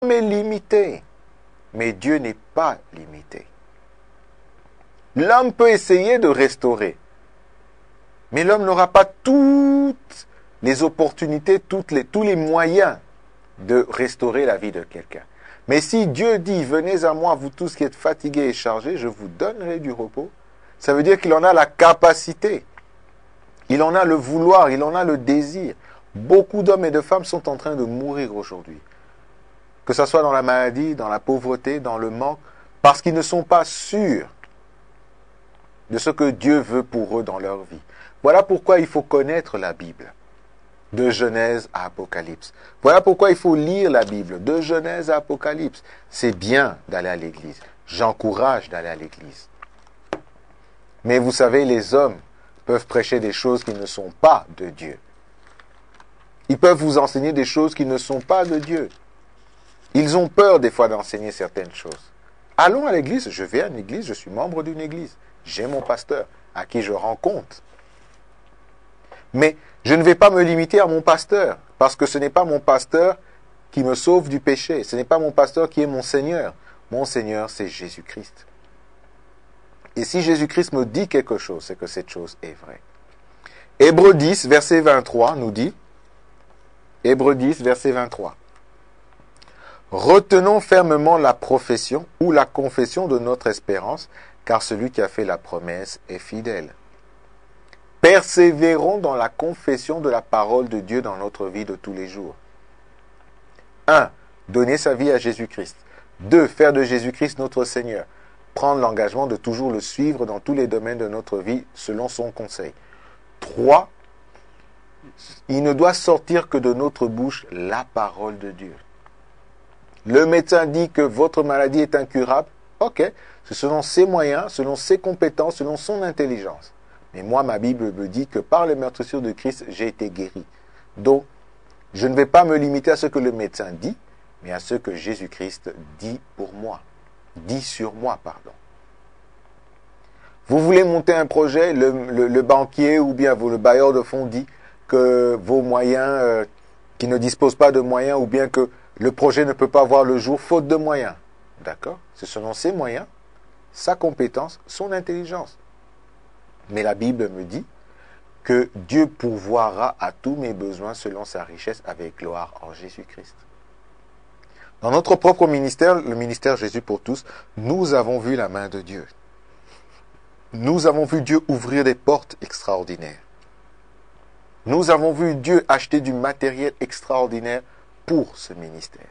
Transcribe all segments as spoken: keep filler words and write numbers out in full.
est limité, mais Dieu n'est pas limité. L'homme peut essayer de restaurer, mais l'homme n'aura pas toutes les opportunités, toutes les, tous les moyens de restaurer la vie de quelqu'un. Mais si Dieu dit, venez à moi, vous tous qui êtes fatigués et chargés, je vous donnerai du repos, ça veut dire qu'il en a la capacité, il en a le vouloir, il en a le désir. Beaucoup d'hommes et de femmes sont en train de mourir aujourd'hui. Que ce soit dans la maladie, dans la pauvreté, dans le manque, parce qu'ils ne sont pas sûrs de ce que Dieu veut pour eux dans leur vie. Voilà pourquoi il faut connaître la Bible, de Genèse à Apocalypse. Voilà pourquoi il faut lire la Bible, de Genèse à Apocalypse. C'est bien d'aller à l'église. J'encourage d'aller à l'église. Mais vous savez, les hommes peuvent prêcher des choses qui ne sont pas de Dieu. Ils peuvent vous enseigner des choses qui ne sont pas de Dieu. Ils ont peur des fois d'enseigner certaines choses. Allons à l'église, je vais à une église, je suis membre d'une église. J'ai mon pasteur à qui je rends compte. Mais je ne vais pas me limiter à mon pasteur, parce que ce n'est pas mon pasteur qui me sauve du péché. Ce n'est pas mon pasteur qui est mon Seigneur. Mon Seigneur, c'est Jésus-Christ. Et si Jésus-Christ me dit quelque chose, c'est que cette chose est vraie. Hébreux dix, verset vingt-trois, nous dit, Hébreux dix, verset vingt-trois. Retenons fermement la profession ou la confession de notre espérance, car celui qui a fait la promesse est fidèle. Persévérons dans la confession de la parole de Dieu dans notre vie de tous les jours. un. Donner sa vie à Jésus-Christ. deux. Faire de Jésus-Christ notre Seigneur. Prendre l'engagement de toujours le suivre dans tous les domaines de notre vie selon son conseil. trois. Il ne doit sortir que de notre bouche la parole de Dieu. Le médecin dit que votre maladie est incurable. Ok, c'est selon ses moyens, selon ses compétences, selon son intelligence. Mais moi, ma Bible me dit que par les meurtrissures de Christ, j'ai été guéri. Donc, je ne vais pas me limiter à ce que le médecin dit, mais à ce que Jésus-Christ dit pour moi. Dit sur moi, pardon. Vous voulez monter un projet, le, le, le banquier ou bien le bailleur de fonds dit que vos moyens, euh, qui ne disposent pas de moyens, ou bien que le projet ne peut pas voir le jour faute de moyens. D'accord? C'est selon ses moyens, sa compétence, son intelligence. Mais la Bible me dit que Dieu pourvoira à tous mes besoins selon sa richesse avec gloire en Jésus-Christ. Dans notre propre ministère, le ministère Jésus pour tous, nous avons vu la main de Dieu. Nous avons vu Dieu ouvrir des portes extraordinaires. Nous avons vu Dieu acheter du matériel extraordinaire pour ce ministère.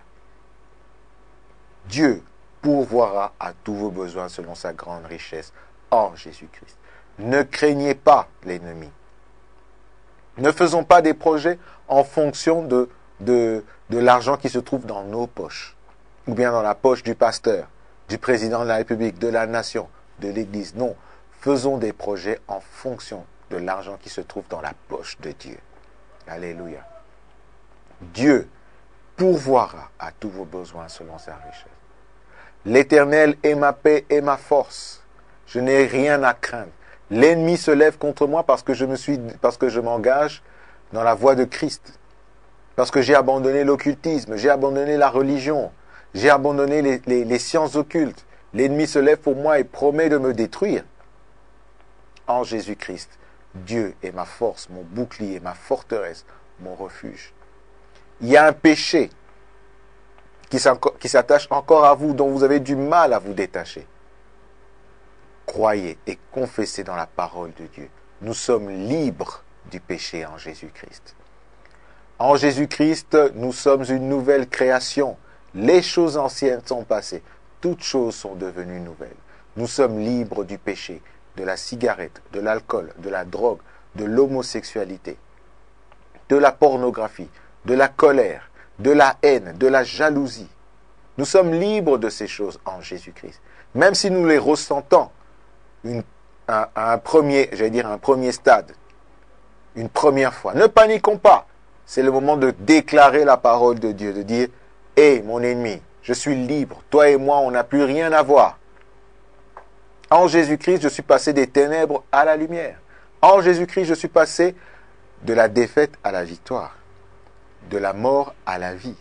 Dieu pourvoira à tous vos besoins selon sa grande richesse en Jésus-Christ. Ne craignez pas l'ennemi. Ne faisons pas des projets en fonction de, de, de l'argent qui se trouve dans nos poches, ou bien dans la poche du pasteur, du président de la République, de la nation, de l'Église. Non, faisons des projets en fonction de l'argent qui se trouve dans la poche de Dieu. Alléluia. Dieu pourvoira à tous vos besoins selon sa richesse. L'Éternel est ma paix et ma force. Je n'ai rien à craindre. L'ennemi se lève contre moi parce que je me suis, parce que je m'engage dans la voie de Christ. Parce que j'ai abandonné l'occultisme, j'ai abandonné la religion, j'ai abandonné les, les, les sciences occultes. L'ennemi se lève pour moi et promet de me détruire. En Jésus-Christ, Dieu est ma force, mon bouclier, ma forteresse, mon refuge. Il y a un péché qui s'attache encore à vous, dont vous avez du mal à vous détacher. Croyez et confessez dans la parole de Dieu. Nous sommes libres du péché en Jésus-Christ. En Jésus-Christ, nous sommes une nouvelle création. Les choses anciennes sont passées. Toutes choses sont devenues nouvelles. Nous sommes libres du péché, de la cigarette, de l'alcool, de la drogue, de l'homosexualité, de la pornographie, de la colère, de la haine, de la jalousie. Nous sommes libres de ces choses en Jésus-Christ. Même si nous les ressentons une, un, un premier, j'allais dire un premier stade, une première fois. Ne paniquons pas. C'est le moment de déclarer la parole de Dieu, de dire « Hé, mon ennemi, je suis libre. Toi et moi, on n'a plus rien à voir. En Jésus-Christ, je suis passé des ténèbres à la lumière. En Jésus-Christ, je suis passé de la défaite à la victoire, de la mort à la vie.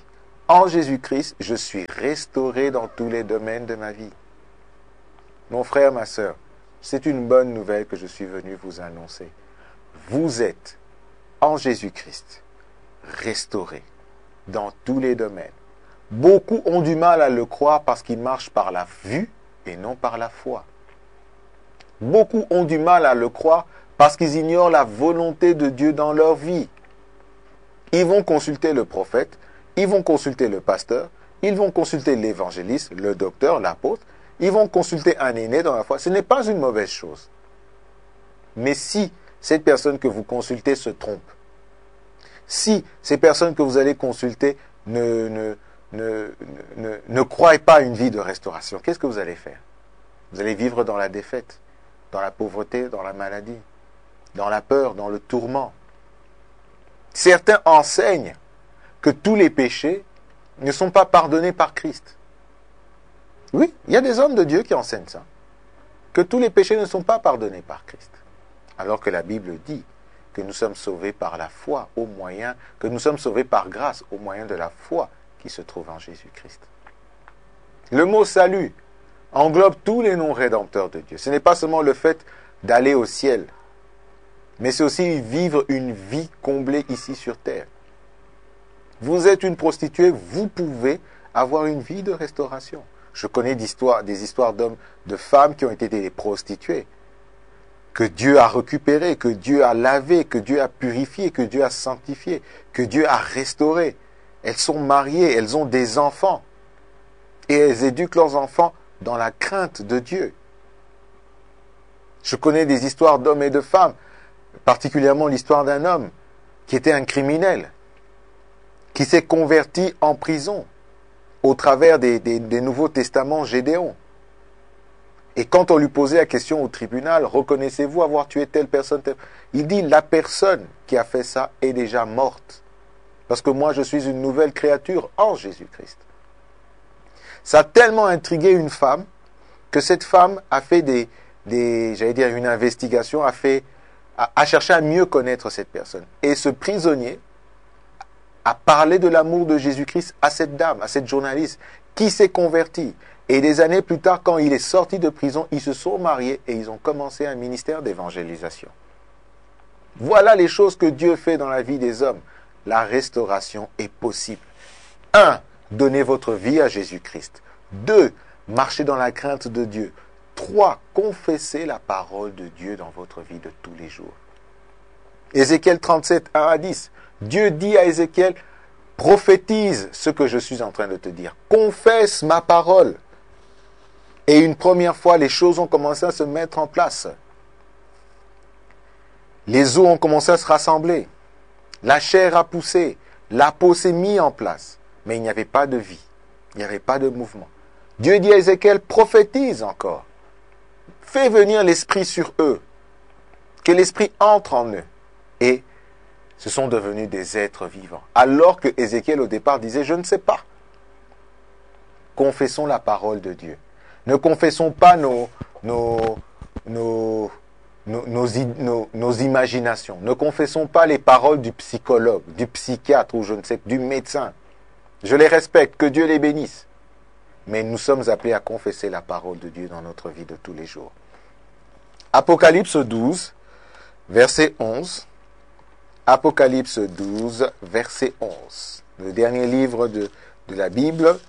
en Jésus-Christ, je suis restauré dans tous les domaines de ma vie. Mon frère, ma sœur, c'est une bonne nouvelle que je suis venu vous annoncer. Vous êtes, en Jésus-Christ, restauré dans tous les domaines. Beaucoup ont du mal à le croire parce qu'ils marchent par la vue et non par la foi. Beaucoup ont du mal à le croire parce qu'ils ignorent la volonté de Dieu dans leur vie. Ils vont consulter le prophète, ils vont consulter le pasteur, ils vont consulter l'évangéliste, le docteur, l'apôtre, ils vont consulter un aîné dans la foi. Ce n'est pas une mauvaise chose. Mais si cette personne que vous consultez se trompe, si ces personnes que vous allez consulter ne, ne, ne, ne, ne croient pas à une vie de restauration, qu'est-ce que vous allez faire? Vous allez vivre dans la défaite, dans la pauvreté, dans la maladie, dans la peur, dans le tourment. Certains enseignent que tous les péchés ne sont pas pardonnés par Christ. Oui, il y a des hommes de Dieu qui enseignent ça. Que tous les péchés ne sont pas pardonnés par Christ. Alors que la Bible dit que nous sommes sauvés par la foi au moyen, que nous sommes sauvés par grâce au moyen de la foi qui se trouve en Jésus-Christ. Le mot salut englobe tous les noms rédempteurs de Dieu. Ce n'est pas seulement le fait d'aller au ciel, mais c'est aussi vivre une vie comblée ici sur terre. Vous êtes une prostituée, vous pouvez avoir une vie de restauration. Je connais d'histoires, des histoires d'hommes, de femmes qui ont été des prostituées, que Dieu a récupérées, que Dieu a lavées, que Dieu a purifiées, que Dieu a sanctifiées, que Dieu a restaurées. Elles sont mariées, elles ont des enfants. Et elles éduquent leurs enfants dans la crainte de Dieu. Je connais des histoires d'hommes et de femmes, particulièrement l'histoire d'un homme qui était un criminel, qui s'est converti en prison au travers des, des, des Nouveaux Testaments Gédéon. Et quand on lui posait la question au tribunal, reconnaissez-vous avoir tué telle personne, telle... il dit, la personne qui a fait ça est déjà morte. Parce que moi, je suis une nouvelle créature en Jésus-Christ. Ça a tellement intrigué une femme que cette femme a fait des, des j'allais dire une investigation, a fait, a, a cherché à mieux connaître cette personne. Et ce prisonnier a parlé de l'amour de Jésus-Christ à cette dame, à cette journaliste, qui s'est convertie. Et des années plus tard, quand il est sorti de prison, ils se sont mariés et ils ont commencé un ministère d'évangélisation. Voilà les choses que Dieu fait dans la vie des hommes. La restauration est possible. Un, donnez votre vie à Jésus-Christ. Deux, marchez dans la crainte de Dieu. Trois, confessez la parole de Dieu dans votre vie de tous les jours. Ézéchiel trente-sept, un à dix. Dieu dit à Ézéchiel, prophétise ce que je suis en train de te dire. Confesse ma parole. Et une première fois, les choses ont commencé à se mettre en place. Les os ont commencé à se rassembler. La chair a poussé. La peau s'est mise en place. Mais il n'y avait pas de vie. Il n'y avait pas de mouvement. Dieu dit à Ézéchiel, prophétise encore. Fais venir l'esprit sur eux. Que l'esprit entre en eux. Et ce sont devenus des êtres vivants. Alors que Ézéchiel au départ disait, je ne sais pas. Confessons la parole de Dieu. Ne confessons pas nos, nos, nos, nos, nos, nos, nos imaginations. Ne confessons pas les paroles du psychologue, du psychiatre ou je ne sais, du médecin. Je les respecte, que Dieu les bénisse. Mais nous sommes appelés à confesser la parole de Dieu dans notre vie de tous les jours. Apocalypse douze, verset onze. Apocalypse douze, verset onze. Le dernier livre de, de la Bible.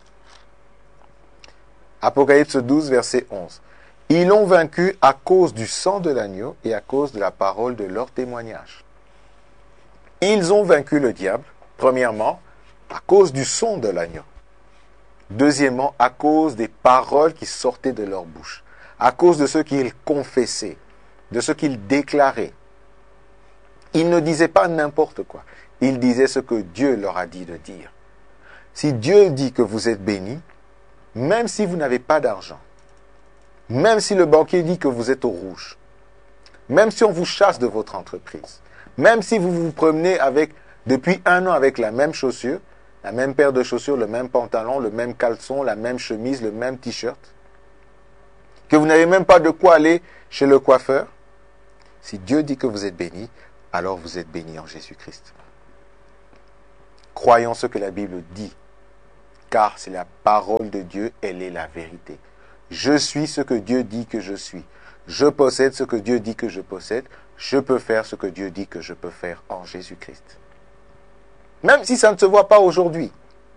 Apocalypse douze, verset onze. Ils l'ont vaincu à cause du sang de l'agneau et à cause de la parole de leur témoignage. Ils ont vaincu le diable, premièrement, à cause du son de l'agneau. Deuxièmement, à cause des paroles qui sortaient de leur bouche. À cause de ce qu'ils confessaient, de ce qu'ils déclaraient. Ils ne disaient pas n'importe quoi. Ils disaient ce que Dieu leur a dit de dire. Si Dieu dit que vous êtes bénis, même si vous n'avez pas d'argent, même si le banquier dit que vous êtes au rouge, même si on vous chasse de votre entreprise, même si vous vous promenez avec, depuis un an avec la même chaussure, la même paire de chaussures, le même pantalon, le même caleçon, la même chemise, le même t-shirt, que vous n'avez même pas de quoi aller chez le coiffeur, si Dieu dit que vous êtes béni, alors vous êtes béni en Jésus-Christ. Croyons ce que la Bible dit car c'est la parole de Dieu, elle est la vérité. Je suis ce que Dieu dit que je suis. Je possède ce que Dieu dit que je possède. Je peux faire ce que Dieu dit que je peux faire en Jésus-Christ. Même si ça ne se voit pas aujourd'hui.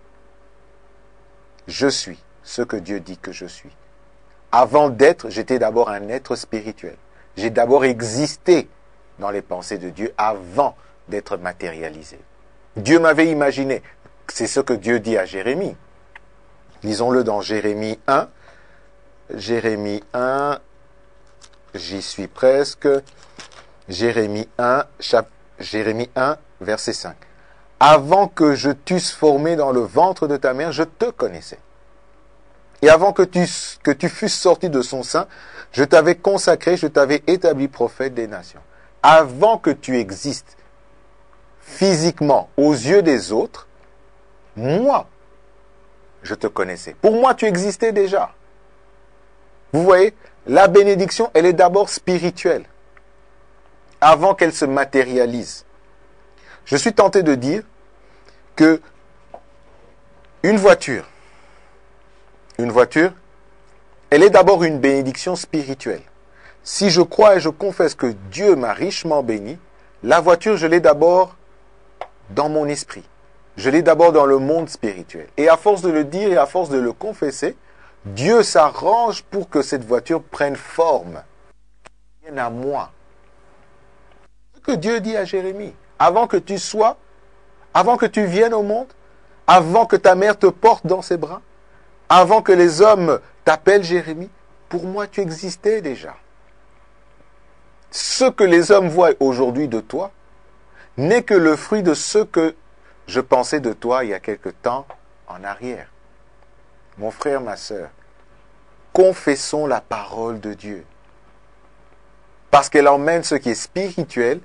Je suis ce que Dieu dit que je suis. Avant d'être, j'étais d'abord un être spirituel. J'ai d'abord existé dans les pensées de Dieu avant d'être matérialisé. Dieu m'avait imaginé. C'est ce que Dieu dit à Jérémie. Lisons-le dans Jérémie un. Jérémie un, j'y suis presque. Jérémie un, chap... Jérémie un, verset cinq. Avant que je t'eusse formé dans le ventre de ta mère, je te connaissais. Et avant que tu, que tu fusses sorti de son sein, je t'avais consacré, je t'avais établi prophète des nations. Avant que tu existes physiquement aux yeux des autres, moi, je te connaissais. Pour moi, tu existais déjà. Vous voyez, la bénédiction, elle est d'abord spirituelle, avant qu'elle se matérialise. Je suis tenté de dire que une voiture, une voiture, elle est d'abord une bénédiction spirituelle. Si je crois et je confesse que Dieu m'a richement béni, la voiture, je l'ai d'abord dans mon esprit. Je l'ai d'abord dans le monde spirituel. Et à force de le dire et à force de le confesser, Dieu s'arrange pour que cette voiture prenne forme. Vienne à moi. Ce que Dieu dit à Jérémie, avant que tu sois, avant que tu viennes au monde, avant que ta mère te porte dans ses bras, avant que les hommes t'appellent Jérémie, pour moi tu existais déjà. Ce que les hommes voient aujourd'hui de toi n'est que le fruit de ce que je pensais de toi il y a quelque temps en arrière. Mon frère, ma sœur, confessons la parole de Dieu. Parce qu'elle emmène ce qui est spirituel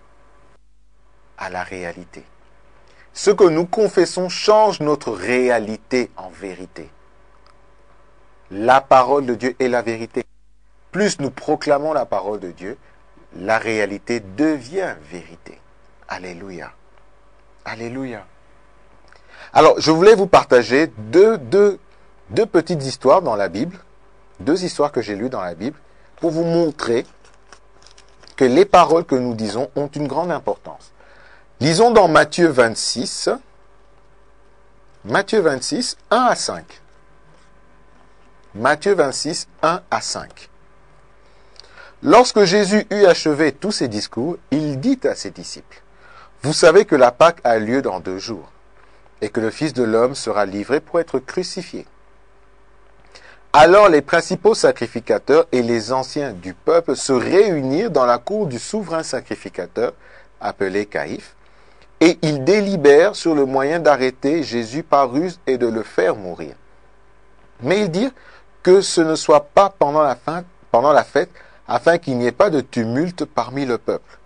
à la réalité. Ce que nous confessons change notre réalité en vérité. La parole de Dieu est la vérité. Plus nous proclamons la parole de Dieu, la réalité devient vérité. Alléluia. Alléluia. Alors, je voulais vous partager deux, deux, deux petites histoires dans la Bible, deux histoires que j'ai lues dans la Bible, pour vous montrer que les paroles que nous disons ont une grande importance. Lisons dans Matthieu vingt-six, Matthieu vingt-six, un à cinq. Matthieu vingt-six, un à cinq. Lorsque Jésus eut achevé tous ses discours, il dit à ses disciples, « Vous savez que la Pâque a lieu dans deux jours, et que le Fils de l'homme sera livré pour être crucifié. » Alors les principaux sacrificateurs et les anciens du peuple se réunirent dans la cour du souverain sacrificateur, appelé Caïphe, et ils délibèrent sur le moyen d'arrêter Jésus par ruse et de le faire mourir. Mais ils dirent que ce ne soit pas pendant la, fin, pendant la fête, afin qu'il n'y ait pas de tumulte parmi le peuple.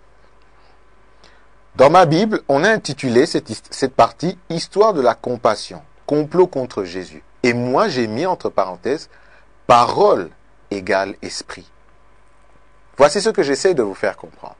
Dans ma Bible, on a intitulé cette, cette partie « Histoire de la compassion, complot contre Jésus ». Et moi, j'ai mis entre parenthèses « Parole égale esprit ». Voici ce que j'essaie de vous faire comprendre.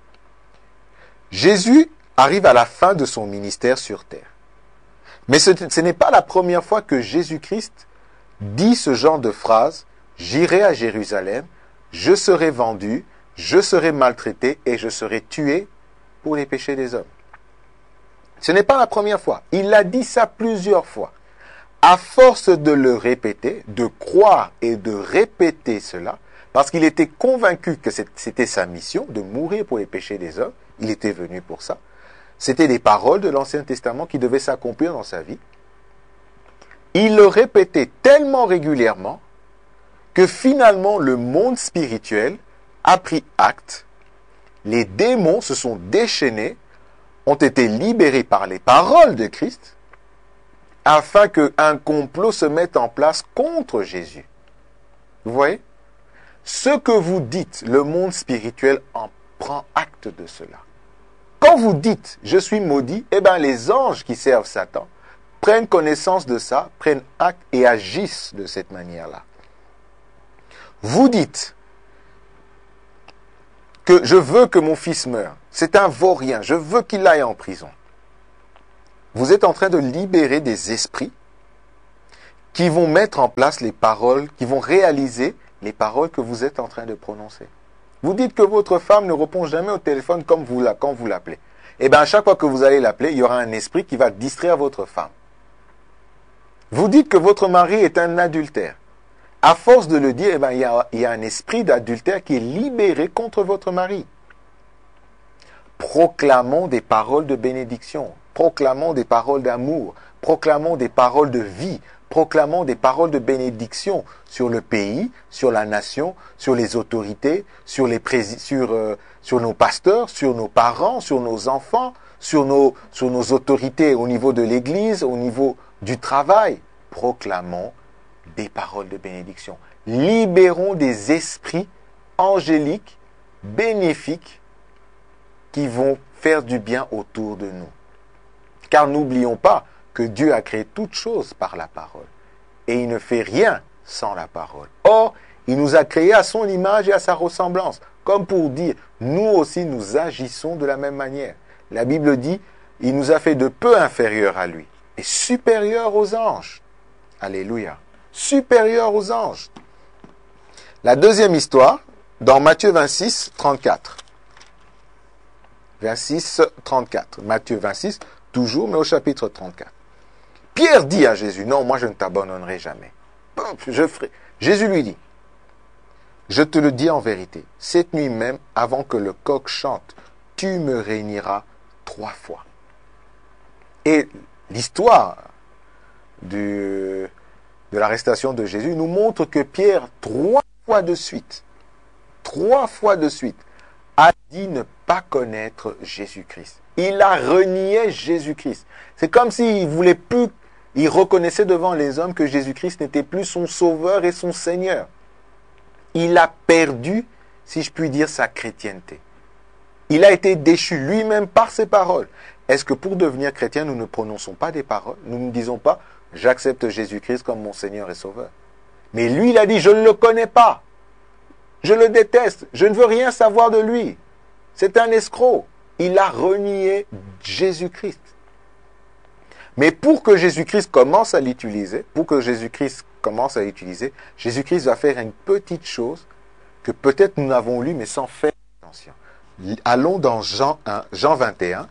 Jésus arrive à la fin de son ministère sur terre. Mais ce, ce n'est pas la première fois que Jésus-Christ dit ce genre de phrase « J'irai à Jérusalem, je serai vendu, je serai maltraité et je serai tué pour les péchés des hommes. » Ce n'est pas la première fois. Il a dit ça plusieurs fois. À force de le répéter, de croire et de répéter cela, parce qu'il était convaincu que c'était sa mission de mourir pour les péchés des hommes, il était venu pour ça. C'était des paroles de l'Ancien Testament qui devaient s'accomplir dans sa vie. Il le répétait tellement régulièrement que finalement le monde spirituel a pris acte. Les démons se sont déchaînés, ont été libérés par les paroles de Christ, afin qu'un complot se mette en place contre Jésus. Vous voyez? Ce que vous dites, le monde spirituel en prend acte de cela. Quand vous dites « je suis maudit », eh bien les anges qui servent Satan prennent connaissance de ça, prennent acte et agissent de cette manière-là. Vous dites que je veux que mon fils meure, c'est un vaurien, je veux qu'il aille en prison. Vous êtes en train de libérer des esprits qui vont mettre en place les paroles, qui vont réaliser les paroles que vous êtes en train de prononcer. Vous dites que votre femme ne répond jamais au téléphone comme vous, quand vous l'appelez. Eh bien, à chaque fois que vous allez l'appeler, il y aura un esprit qui va distraire votre femme. Vous dites que votre mari est un adultère. À force de le dire, eh bien, il y a, il y a un esprit d'adultère qui est libéré contre votre mari. Proclamons des paroles de bénédiction, proclamons des paroles d'amour, proclamons des paroles de vie, proclamons des paroles de bénédiction sur le pays, sur la nation, sur les autorités, sur, les prési- sur, euh, sur nos pasteurs, sur nos parents, sur nos enfants, sur nos, sur nos autorités au niveau de l'Église, au niveau du travail. Proclamons des paroles de bénédiction. Libérons des esprits angéliques, bénéfiques, qui vont faire du bien autour de nous. Car n'oublions pas que Dieu a créé toutes choses par la parole. Et il ne fait rien sans la parole. Or, il nous a créés à son image et à sa ressemblance. Comme pour dire, nous aussi nous agissons de la même manière. La Bible dit, il nous a fait de peu inférieurs à lui et supérieurs aux anges. Alléluia. Supérieurs aux anges. La deuxième histoire, dans Matthieu vingt-six, trente-quatre. vingt-six, trente-quatre. Matthieu vingt-six, toujours, mais au chapitre trente-quatre. Pierre dit à Jésus, non, moi je ne t'abandonnerai jamais. Je ferai. Jésus lui dit, je te le dis en vérité, cette nuit même, avant que le coq chante, tu me réuniras trois fois. Et l'histoire du, de l'arrestation de Jésus nous montre que Pierre, trois fois de suite, trois fois de suite, a dit ne pas connaître Jésus-Christ. Il a renié Jésus-Christ. C'est comme s'il voulait plus, il reconnaissait devant les hommes que Jésus-Christ n'était plus son sauveur et son Seigneur. Il a perdu, si je puis dire, sa chrétienté. Il a été déchu lui-même par ses paroles. Est-ce que pour devenir chrétien, nous ne prononçons pas des paroles? Nous ne disons pas, j'accepte Jésus-Christ comme mon Seigneur et Sauveur. Mais lui, il a dit, je ne le connais pas. Je le déteste. Je ne veux rien savoir de lui. C'est un escroc. Il a renié Jésus-Christ. Mais pour que Jésus-Christ commence à l'utiliser, pour que Jésus-Christ commence à l'utiliser, Jésus-Christ va faire une petite chose que peut-être nous n'avons lu, mais sans faire attention. Allons dans Jean un, Jean vingt et un.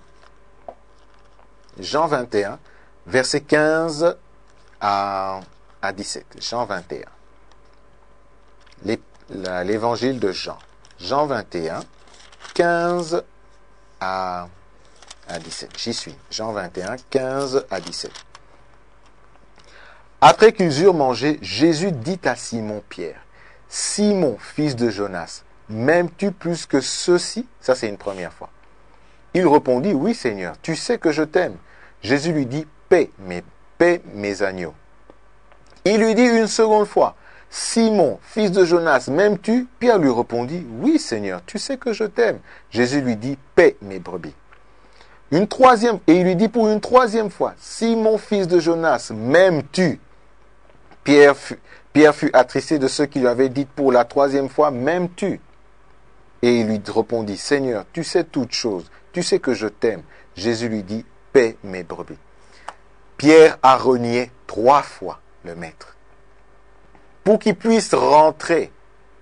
Jean vingt et un, versets quinze à, à dix-sept. Jean vingt et un. L'évangile de Jean. Jean vingt et un, quinze à, à dix-sept. J'y suis. Jean vingt et un, quinze à dix-sept. Après qu'ils eurent mangé, Jésus dit à Simon-Pierre, « Simon, fils de Jonas, m'aimes-tu plus que ceux-ci » Ça, c'est une première fois. Il répondit, « Oui, Seigneur, tu sais que je t'aime. » Jésus lui dit, « Paie mes, paie mes agneaux. » Il lui dit une seconde fois, « Simon, fils de Jonas, m'aimes-tu » Pierre lui répondit, « Oui, Seigneur, tu sais que je t'aime. » Jésus lui dit, « Paie mes brebis. » Une troisième, et il lui dit pour une troisième fois, « Simon, fils de Jonas, m'aimes-tu » Pierre fut, Pierre fut attristé de ce qu'il lui avait dit pour la troisième fois, « M'aimes-tu » Et il lui répondit, « Seigneur, tu sais toutes choses, tu sais que je t'aime. » Jésus lui dit, « Paie mes brebis. » Pierre a renié trois fois le Maître. Pour qu'il puisse rentrer,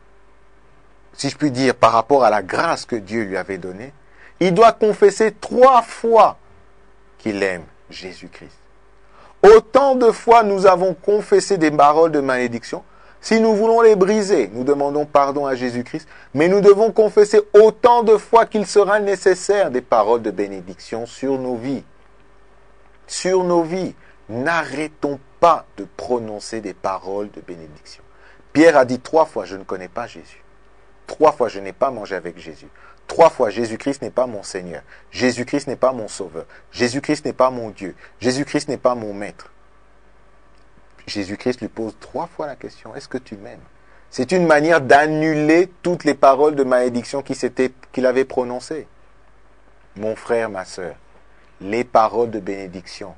si je puis dire, par rapport à la grâce que Dieu lui avait donnée, il doit confesser trois fois qu'il aime Jésus-Christ. Autant de fois nous avons confessé des paroles de malédiction, si nous voulons les briser, nous demandons pardon à Jésus-Christ, mais nous devons confesser autant de fois qu'il sera nécessaire des paroles de bénédiction sur nos vies. Sur nos vies, n'arrêtons pas de prononcer des paroles de bénédiction. Pierre a dit trois fois, je ne connais pas Jésus. Trois fois, je n'ai pas mangé avec Jésus. Trois fois, Jésus-Christ n'est pas mon Seigneur. Jésus-Christ n'est pas mon Sauveur. Jésus-Christ n'est pas mon Dieu. Jésus-Christ n'est pas mon Maître. Jésus-Christ lui pose trois fois la question, est-ce que tu m'aimes? C'est une manière d'annuler toutes les paroles de malédiction qu'il s'était, qu'il avait prononcées. Mon frère, ma sœur, les paroles de bénédiction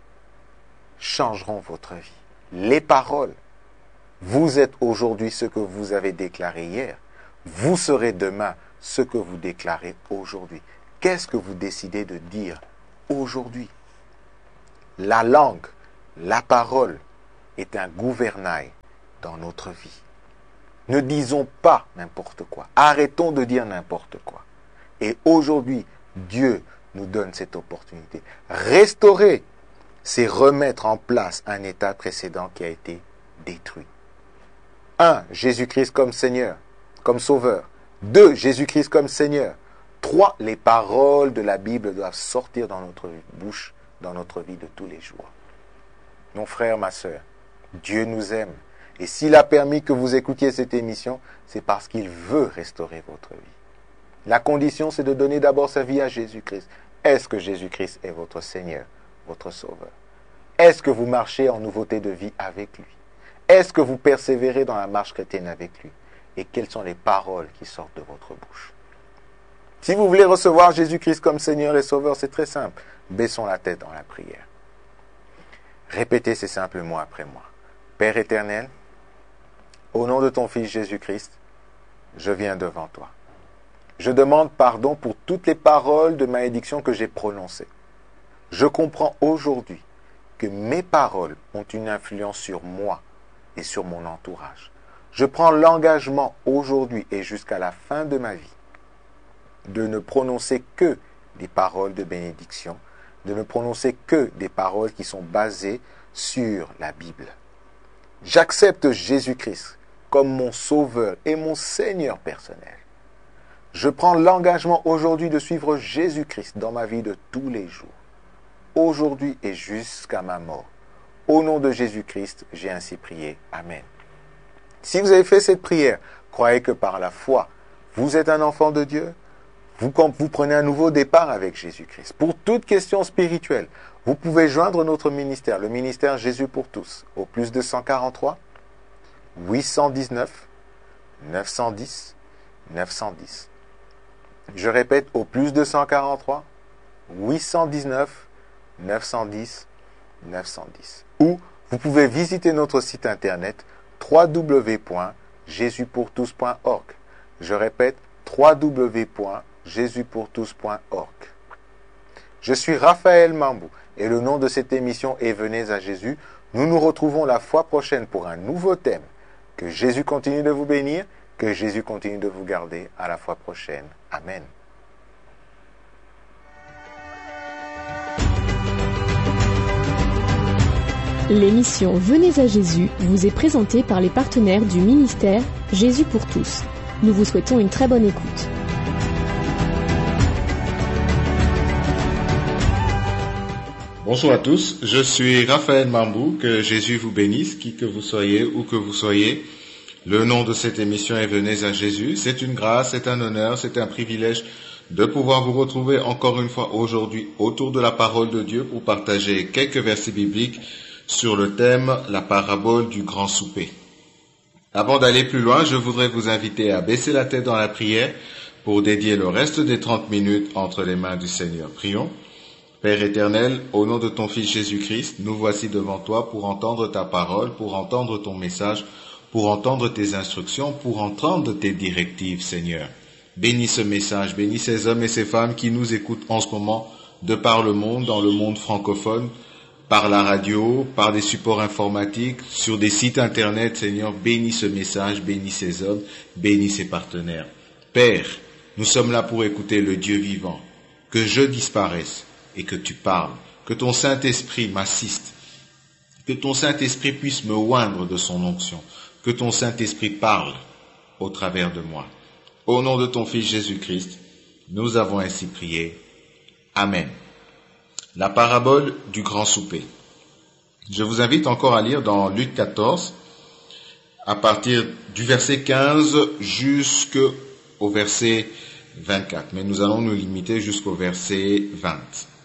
changeront votre vie. Les paroles. Vous êtes aujourd'hui ce que vous avez déclaré hier. Vous serez demain ce que vous déclarez aujourd'hui. Qu'est-ce que vous décidez de dire aujourd'hui? La langue, la parole, est un gouvernail dans notre vie. Ne disons pas n'importe quoi. Arrêtons de dire n'importe quoi. Et aujourd'hui, Dieu nous donne cette opportunité. Restaurer, c'est remettre en place un état précédent qui a été détruit. Un, Jésus-Christ comme Seigneur, comme Sauveur. Deux, Jésus-Christ comme Seigneur. Trois, les paroles de la Bible doivent sortir dans notre bouche, dans notre vie de tous les jours. Mon frère, ma sœur, Dieu nous aime. Et s'il a permis que vous écoutiez cette émission, c'est parce qu'il veut restaurer votre vie. La condition, c'est de donner d'abord sa vie à Jésus-Christ. Est-ce que Jésus-Christ est votre Seigneur, votre Sauveur? Est-ce que vous marchez en nouveauté de vie avec lui? Est-ce que vous persévérez dans la marche chrétienne avec lui? Et quelles sont les paroles qui sortent de votre bouche? Si vous voulez recevoir Jésus-Christ comme Seigneur et Sauveur, c'est très simple. Baissons la tête dans la prière. Répétez ces simples mots après moi. Père éternel, au nom de ton Fils Jésus-Christ, je viens devant toi. Je demande pardon pour toutes les paroles de malédiction que j'ai prononcées. Je comprends aujourd'hui que mes paroles ont une influence sur moi et sur mon entourage. Je prends l'engagement aujourd'hui et jusqu'à la fin de ma vie de ne prononcer que des paroles de bénédiction, de ne prononcer que des paroles qui sont basées sur la Bible. J'accepte Jésus-Christ comme mon Sauveur et mon Seigneur personnel. Je prends l'engagement aujourd'hui de suivre Jésus-Christ dans ma vie de tous les jours, aujourd'hui et jusqu'à ma mort. Au nom de Jésus-Christ, j'ai ainsi prié. Amen. Si vous avez fait cette prière, croyez que par la foi, vous êtes un enfant de Dieu. Vous, vous prenez un nouveau départ avec Jésus-Christ. Pour toute question spirituelle, vous pouvez joindre notre ministère, le ministère Jésus pour tous, au plus deux cent quarante-trois, huit cent dix-neuf, neuf cent dix, neuf cent dix. Je répète, au plus deux cent quarante-trois, huit cent dix-neuf, neuf cent dix, neuf cent dix. Ou vous pouvez visiter notre site internet w w w point jésus pour tous point org. Je répète, w w w point jésus pour tous point org. Je suis Raphaël Mambou et le nom de cette émission est Venez à Jésus. Nous nous retrouvons la fois prochaine pour un nouveau thème. Que Jésus continue de vous bénir, que Jésus continue de vous garder. À la fois prochaine. Amen. L'émission Venez à Jésus vous est présentée par les partenaires du ministère Jésus pour tous. Nous vous souhaitons une très bonne écoute. Bonjour à tous, je suis Raphaël Mambou, que Jésus vous bénisse, qui que vous soyez, où que vous soyez. Le nom de cette émission est Venez à Jésus. C'est une grâce, c'est un honneur, c'est un privilège de pouvoir vous retrouver encore une fois aujourd'hui autour de la parole de Dieu pour partager quelques versets bibliques sur le thème « La parabole du grand souper ». Avant d'aller plus loin, je voudrais vous inviter à baisser la tête dans la prière pour dédier le reste des trente minutes entre les mains du Seigneur. Prions. Père éternel, au nom de ton Fils Jésus-Christ, nous voici devant toi pour entendre ta parole, pour entendre ton message, pour entendre tes instructions, pour entendre tes directives, Seigneur. Bénis ce message, bénis ces hommes et ces femmes qui nous écoutent en ce moment de par le monde, dans le monde francophone, par la radio, par des supports informatiques, sur des sites internet, Seigneur. Bénis ce message, bénis ces hommes, bénis ces partenaires. Père, nous sommes là pour écouter le Dieu vivant. Que je disparaisse et que tu parles, que ton Saint-Esprit m'assiste, que ton Saint-Esprit puisse me oindre de son onction, que ton Saint-Esprit parle au travers de moi. Au nom de ton Fils Jésus-Christ, nous avons ainsi prié. Amen. La parabole du grand souper. Je vous invite encore à lire dans Luc quatorze, à partir du verset quinze jusqu'au verset vingt-quatre, mais nous allons nous limiter jusqu'au verset vingt.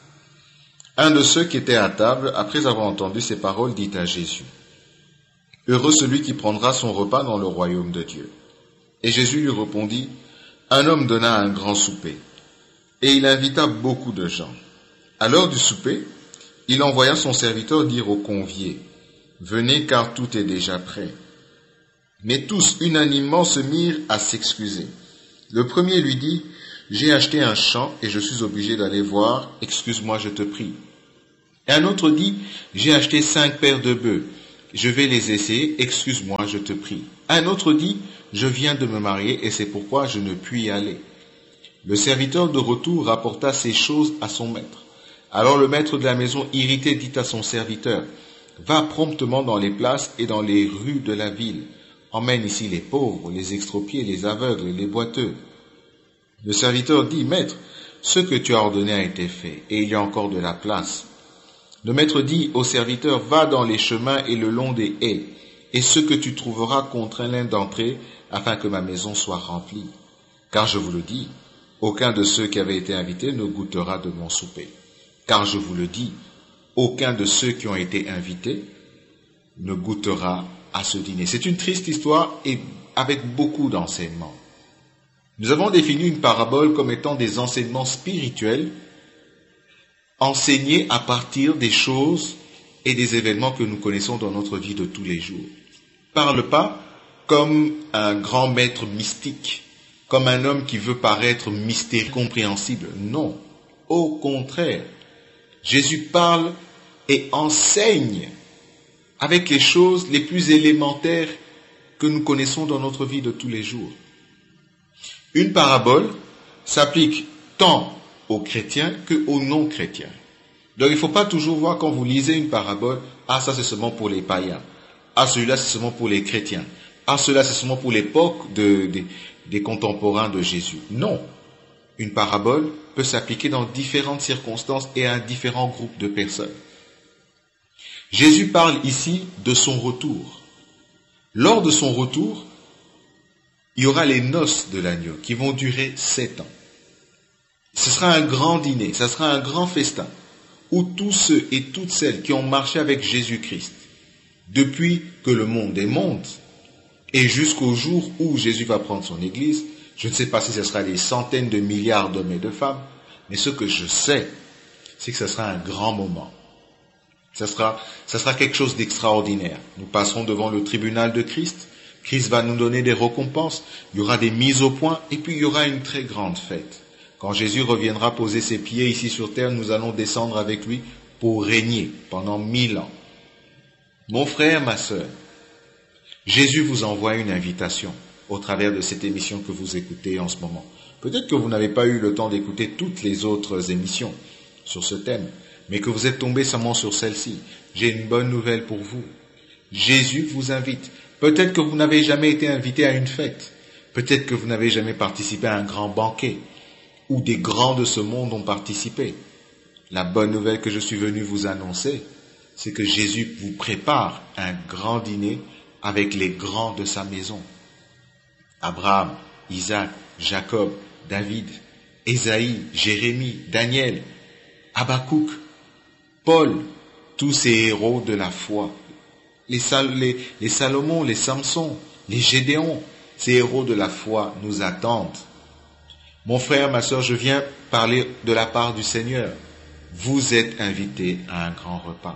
Un de ceux qui étaient à table, après avoir entendu ces paroles, dit à Jésus, « Heureux celui qui prendra son repas dans le royaume de Dieu. » Et Jésus lui répondit, « Un homme donna un grand souper, et il invita beaucoup de gens. À l'heure du souper, il envoya son serviteur dire aux conviés, « Venez car tout est déjà prêt. » Mais tous unanimement se mirent à s'excuser. Le premier lui dit, « J'ai acheté un champ et je suis obligé d'aller voir, excuse-moi je te prie. » Et un autre dit, « J'ai acheté cinq paires de bœufs je vais les essayer, excuse-moi, je te prie. Un autre dit, je viens de me marier et c'est pourquoi je ne puis y aller. Le serviteur de retour rapporta ces choses à son maître. Alors le maître de la maison, irrité, dit à son serviteur, va promptement dans les places et dans les rues de la ville. Emmène ici les pauvres, les extropiés, les aveugles, les boiteux. Le serviteur dit, maître, ce que tu as ordonné a été fait, et il y a encore de la place. Le maître dit au serviteur, va dans les chemins et le long des haies, et ce que tu trouveras contraint l'un d'entrer, afin que ma maison soit remplie. Car je vous le dis, aucun de ceux qui avaient été invités ne goûtera de mon souper. Car je vous le dis, aucun de ceux qui ont été invités ne goûtera à ce dîner. C'est une triste histoire et avec beaucoup d'enseignements. Nous avons défini une parabole comme étant des enseignements spirituels enseignés à partir des choses et des événements que nous connaissons dans notre vie de tous les jours. Parle pas comme un grand maître mystique, comme un homme qui veut paraître mystérieux, compréhensible. Non, au contraire. Jésus parle et enseigne avec les choses les plus élémentaires que nous connaissons dans notre vie de tous les jours. Une parabole s'applique tant aux chrétiens qu'aux non-chrétiens. Donc il ne faut pas toujours voir quand vous lisez une parabole, ah ça c'est seulement pour les païens, ah celui-là c'est seulement pour les chrétiens, ah cela c'est seulement pour l'époque de, de, des contemporains de Jésus. Non, une parabole peut s'appliquer dans différentes circonstances et à différents groupes de personnes. Jésus parle ici de son retour. Lors de son retour, il y aura les noces de l'agneau qui vont durer sept ans. Ce sera un grand dîner, ce sera un grand festin où tous ceux et toutes celles qui ont marché avec Jésus-Christ depuis que le monde est monde et jusqu'au jour où Jésus va prendre son Église, je ne sais pas si ce sera des centaines de milliards d'hommes et de femmes, mais ce que je sais, c'est que ce sera un grand moment. Ce sera, ce sera quelque chose d'extraordinaire. Nous passerons devant le tribunal de Christ. Christ va nous donner des récompenses. Il y aura des mises au point et puis il y aura une très grande fête. Quand Jésus reviendra poser ses pieds ici sur terre, nous allons descendre avec lui pour régner pendant mille ans. Mon frère, ma sœur, Jésus vous envoie une invitation au travers de cette émission que vous écoutez en ce moment. Peut-être que vous n'avez pas eu le temps d'écouter toutes les autres émissions sur ce thème, mais que vous êtes tombé seulement sur celle-ci. J'ai une bonne nouvelle pour vous. Jésus vous invite. Peut-être que vous n'avez jamais été invité à une fête. Peut-être que vous n'avez jamais participé à un grand banquet, où des grands de ce monde ont participé. La bonne nouvelle que je suis venu vous annoncer, c'est que Jésus vous prépare un grand dîner avec les grands de sa maison. Abraham, Isaac, Jacob, David, Ésaïe, Jérémie, Daniel, Habakkuk, Paul, tous ces héros de la foi. Les, Sal- les, les Salomon, les Samson, les Gédéon, ces héros de la foi nous attendent. Mon frère, ma sœur, je viens parler de la part du Seigneur. Vous êtes invités à un grand repas.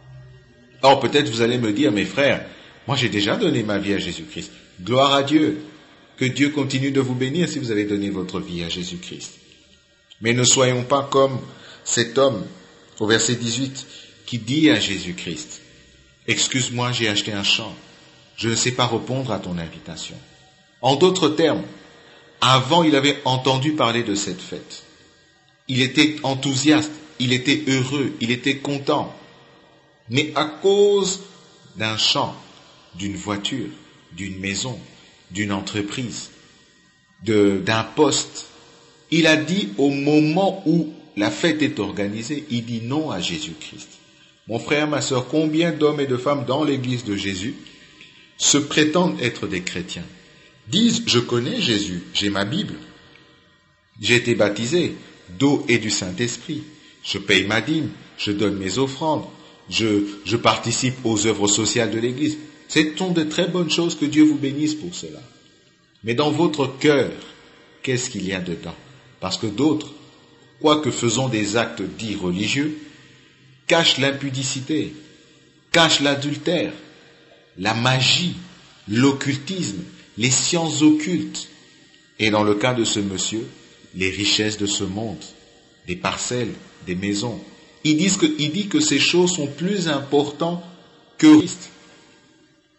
Or, peut-être vous allez me dire, mes frères, moi j'ai déjà donné ma vie à Jésus-Christ. Gloire à Dieu. Que Dieu continue de vous bénir si vous avez donné votre vie à Jésus-Christ. Mais ne soyons pas comme cet homme, au verset dix-huit, qui dit à Jésus-Christ, « Excuse-moi, j'ai acheté un champ. Je ne sais pas répondre à ton invitation. » En d'autres termes, avant il avait entendu parler de cette fête. Il était enthousiaste, il était heureux, il était content. Mais à cause d'un champ, d'une voiture, d'une maison, d'une entreprise, de, d'un poste, il a dit au moment où la fête est organisée, il dit non à Jésus-Christ. Mon frère, ma sœur, combien d'hommes et de femmes dans l'église de Jésus se prétendent être des chrétiens, disent, je connais Jésus, j'ai ma Bible, j'ai été baptisé d'eau et du Saint-Esprit, je paye ma dîme, je donne mes offrandes, je, je participe aux œuvres sociales de l'église. Ce sont de très bonnes choses, que Dieu vous bénisse pour cela. Mais dans votre cœur, qu'est-ce qu'il y a dedans? Parce que d'autres, quoique faisant des actes dits religieux, cachent l'impudicité, cachent l'adultère, la magie, l'occultisme, les sciences occultes. Et dans le cas de ce monsieur, les richesses de ce monde, des parcelles, des maisons. Ils disent que, il dit que ces choses sont plus importantes que Christ.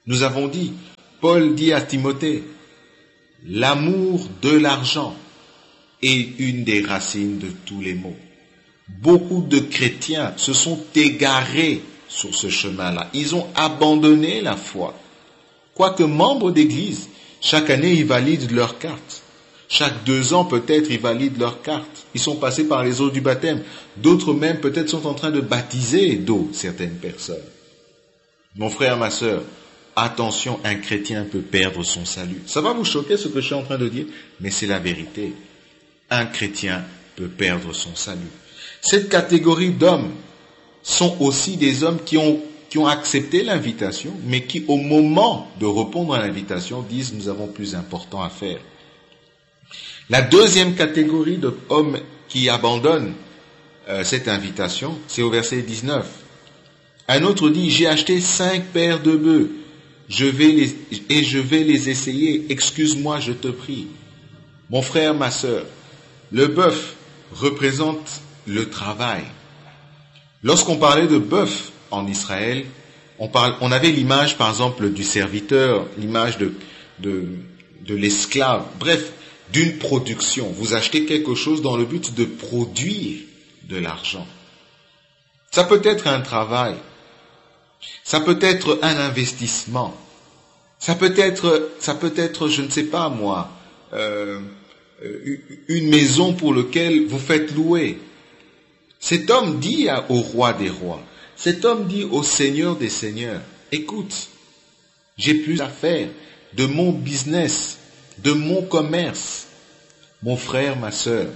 Nous avons dit, Paul dit à Timothée, l'amour de l'argent est une des racines de tous les maux. Beaucoup de chrétiens se sont égarés sur ce chemin-là. Ils ont abandonné la foi. Quoique membres d'église, chaque année, ils valident leur carte. Chaque deux ans, peut-être, ils valident leur carte. Ils sont passés par les eaux du baptême. D'autres même, peut-être, sont en train de baptiser d'eau certaines personnes. Mon frère, ma sœur, attention, un chrétien peut perdre son salut. Ça va vous choquer ce que je suis en train de dire, mais c'est la vérité. Un chrétien peut perdre son salut. Cette catégorie d'hommes sont aussi des hommes qui ont, qui ont accepté l'invitation, mais qui, au moment de répondre à l'invitation, disent « nous avons plus important à faire ». La deuxième catégorie d'hommes qui abandonnent euh, cette invitation, c'est au verset dix-neuf. Un autre dit « j'ai acheté cinq paires de bœufs je vais les, et je vais les essayer, excuse-moi, je te prie ». Mon frère, ma sœur, le bœuf représente le travail. Lorsqu'on parlait de bœuf en Israël, on, parle, on avait l'image, par exemple, du serviteur, l'image de, de, de l'esclave, bref, d'une production. Vous achetez quelque chose dans le but de produire de l'argent. Ça peut être un travail, ça peut être un investissement, ça peut être, ça peut être, je ne sais pas moi, euh, une maison pour laquelle vous faites louer. Cet homme dit au roi des rois, cet homme dit au Seigneur des seigneurs, écoute, j'ai plus à faire de mon business, de mon commerce. Mon frère, ma sœur,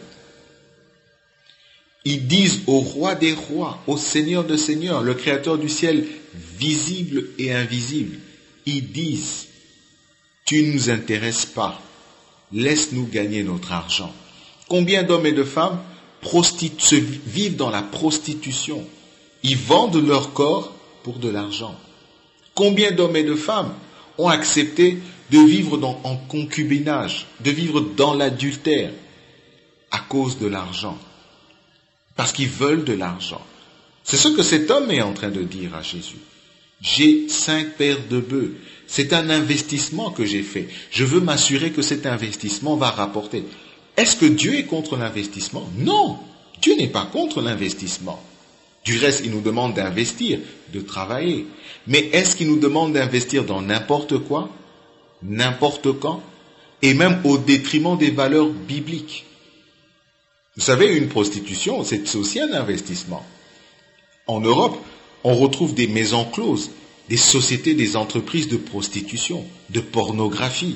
ils disent au roi des rois, au Seigneur des seigneurs, le créateur du ciel visible et invisible, ils disent, tu ne nous intéresses pas, laisse-nous gagner notre argent. Combien d'hommes et de femmes prostitu- se vivent dans la prostitution? Ils vendent leur corps pour de l'argent. Combien d'hommes et de femmes ont accepté de vivre dans, en concubinage, de vivre dans l'adultère à cause de l'argent? Parce qu'ils veulent de l'argent. C'est ce que cet homme est en train de dire à Jésus. J'ai cinq paires de bœufs. C'est un investissement que j'ai fait. Je veux m'assurer que cet investissement va rapporter. Est-ce que Dieu est contre l'investissement? Non, Dieu n'est pas contre l'investissement. Du reste, il nous demande d'investir, de travailler. Mais est-ce qu'il nous demande d'investir dans n'importe quoi, n'importe quand, et même au détriment des valeurs bibliques? Vous savez, une prostitution, c'est aussi un investissement. En Europe, on retrouve des maisons closes, des sociétés, des entreprises de prostitution, de pornographie.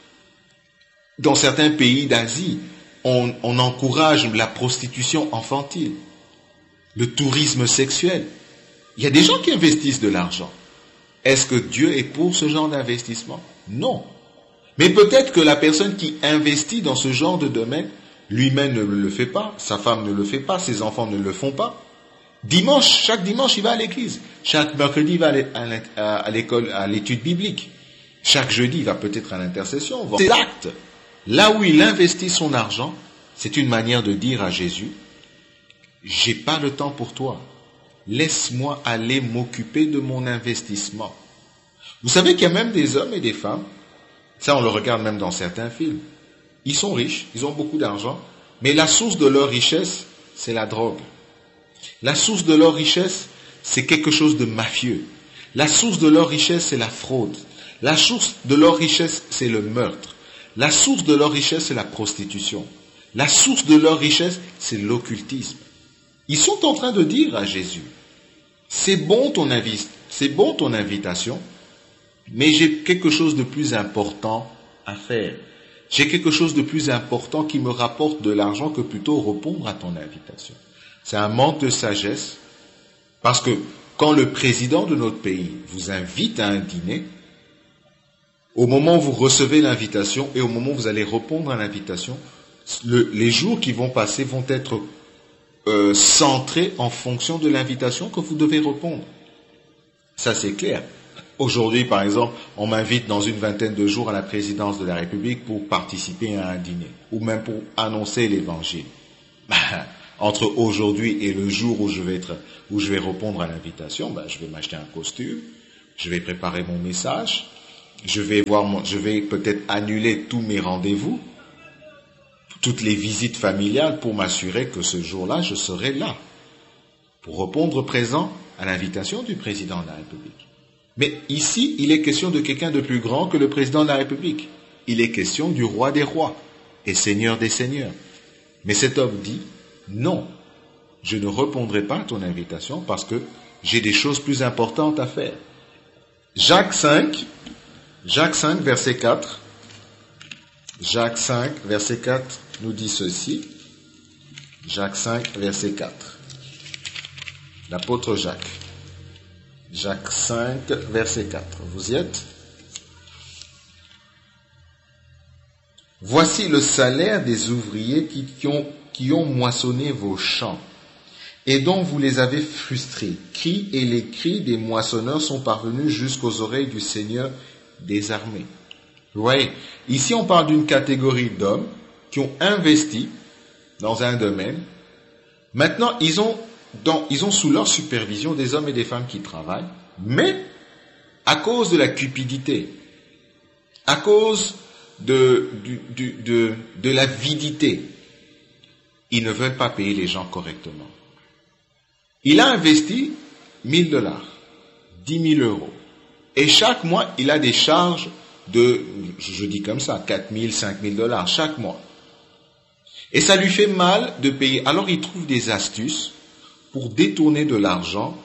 Dans certains pays d'Asie, on, on encourage la prostitution infantile, le tourisme sexuel. Il y a des gens qui investissent de l'argent. Est-ce que Dieu est pour ce genre d'investissement? Non. Mais peut-être que la personne qui investit dans ce genre de domaine, lui-même ne le fait pas, sa femme ne le fait pas, ses enfants ne le font pas. Dimanche, chaque dimanche, il va à l'église. Chaque mercredi, il va à l'école, à l'étude biblique. Chaque jeudi, il va peut-être à l'intercession. C'est l'acte. Là où il investit son argent, c'est une manière de dire à Jésus, j'ai pas le temps pour toi. Laisse-moi aller m'occuper de mon investissement. Vous savez qu'il y a même des hommes et des femmes, ça on le regarde même dans certains films, ils sont riches, ils ont beaucoup d'argent, mais la source de leur richesse, c'est la drogue. La source de leur richesse, c'est quelque chose de mafieux. La source de leur richesse, c'est la fraude. La source de leur richesse, c'est le meurtre. La source de leur richesse, c'est la prostitution. La source de leur richesse, c'est l'occultisme. Ils sont en train de dire à Jésus, c'est bon ton invi- c'est bon ton invitation, mais j'ai quelque chose de plus important à faire. J'ai quelque chose de plus important qui me rapporte de l'argent que plutôt répondre à ton invitation. C'est un manque de sagesse, parce que quand le président de notre pays vous invite à un dîner, au moment où vous recevez l'invitation et au moment où vous allez répondre à l'invitation, le, les jours qui vont passer vont être euh, centrés en fonction de l'invitation que vous devez répondre. Ça, c'est clair. Aujourd'hui, par exemple, on m'invite dans une vingtaine de jours à la présidence de la République pour participer à un dîner, ou même pour annoncer l'évangile. Ben, entre aujourd'hui et le jour où je vais être, où je vais répondre à l'invitation, ben, je vais m'acheter un costume, Je vais préparer mon message. Je vais voir mon, je vais peut-être annuler tous mes rendez-vous, toutes les visites familiales pour m'assurer que ce jour-là, je serai là pour répondre présent à l'invitation du président de la République. Mais ici, il est question de quelqu'un de plus grand que le président de la République. Il est question du roi des rois et seigneur des seigneurs. Mais cet homme dit, non, je ne répondrai pas à ton invitation parce que j'ai des choses plus importantes à faire. Jacques cinq, Jacques cinq, verset quatre. Jacques cinq, verset quatre nous dit ceci. Jacques cinq, verset quatre. L'apôtre Jacques. Jacques cinq, verset quatre. Vous y êtes? Voici le salaire des ouvriers qui, qui, ont, qui ont moissonné vos champs et dont vous les avez frustrés. Cris et les cris des moissonneurs sont parvenus jusqu'aux oreilles du Seigneur des armées. Vous voyez, ici on parle d'une catégorie d'hommes qui ont investi dans un domaine. Maintenant, ils ont, dans, ils ont sous leur supervision des hommes et des femmes qui travaillent, mais à cause de la cupidité, à cause de, du, du, de, de l'avidité, ils ne veulent pas payer les gens correctement. Il a investi mille dollars, dix mille euros. Et chaque mois, il a des charges de, je dis comme ça, quatre mille, cinq mille dollars chaque mois. Et ça lui fait mal de payer. Alors il trouve des astuces pour détourner de l'argent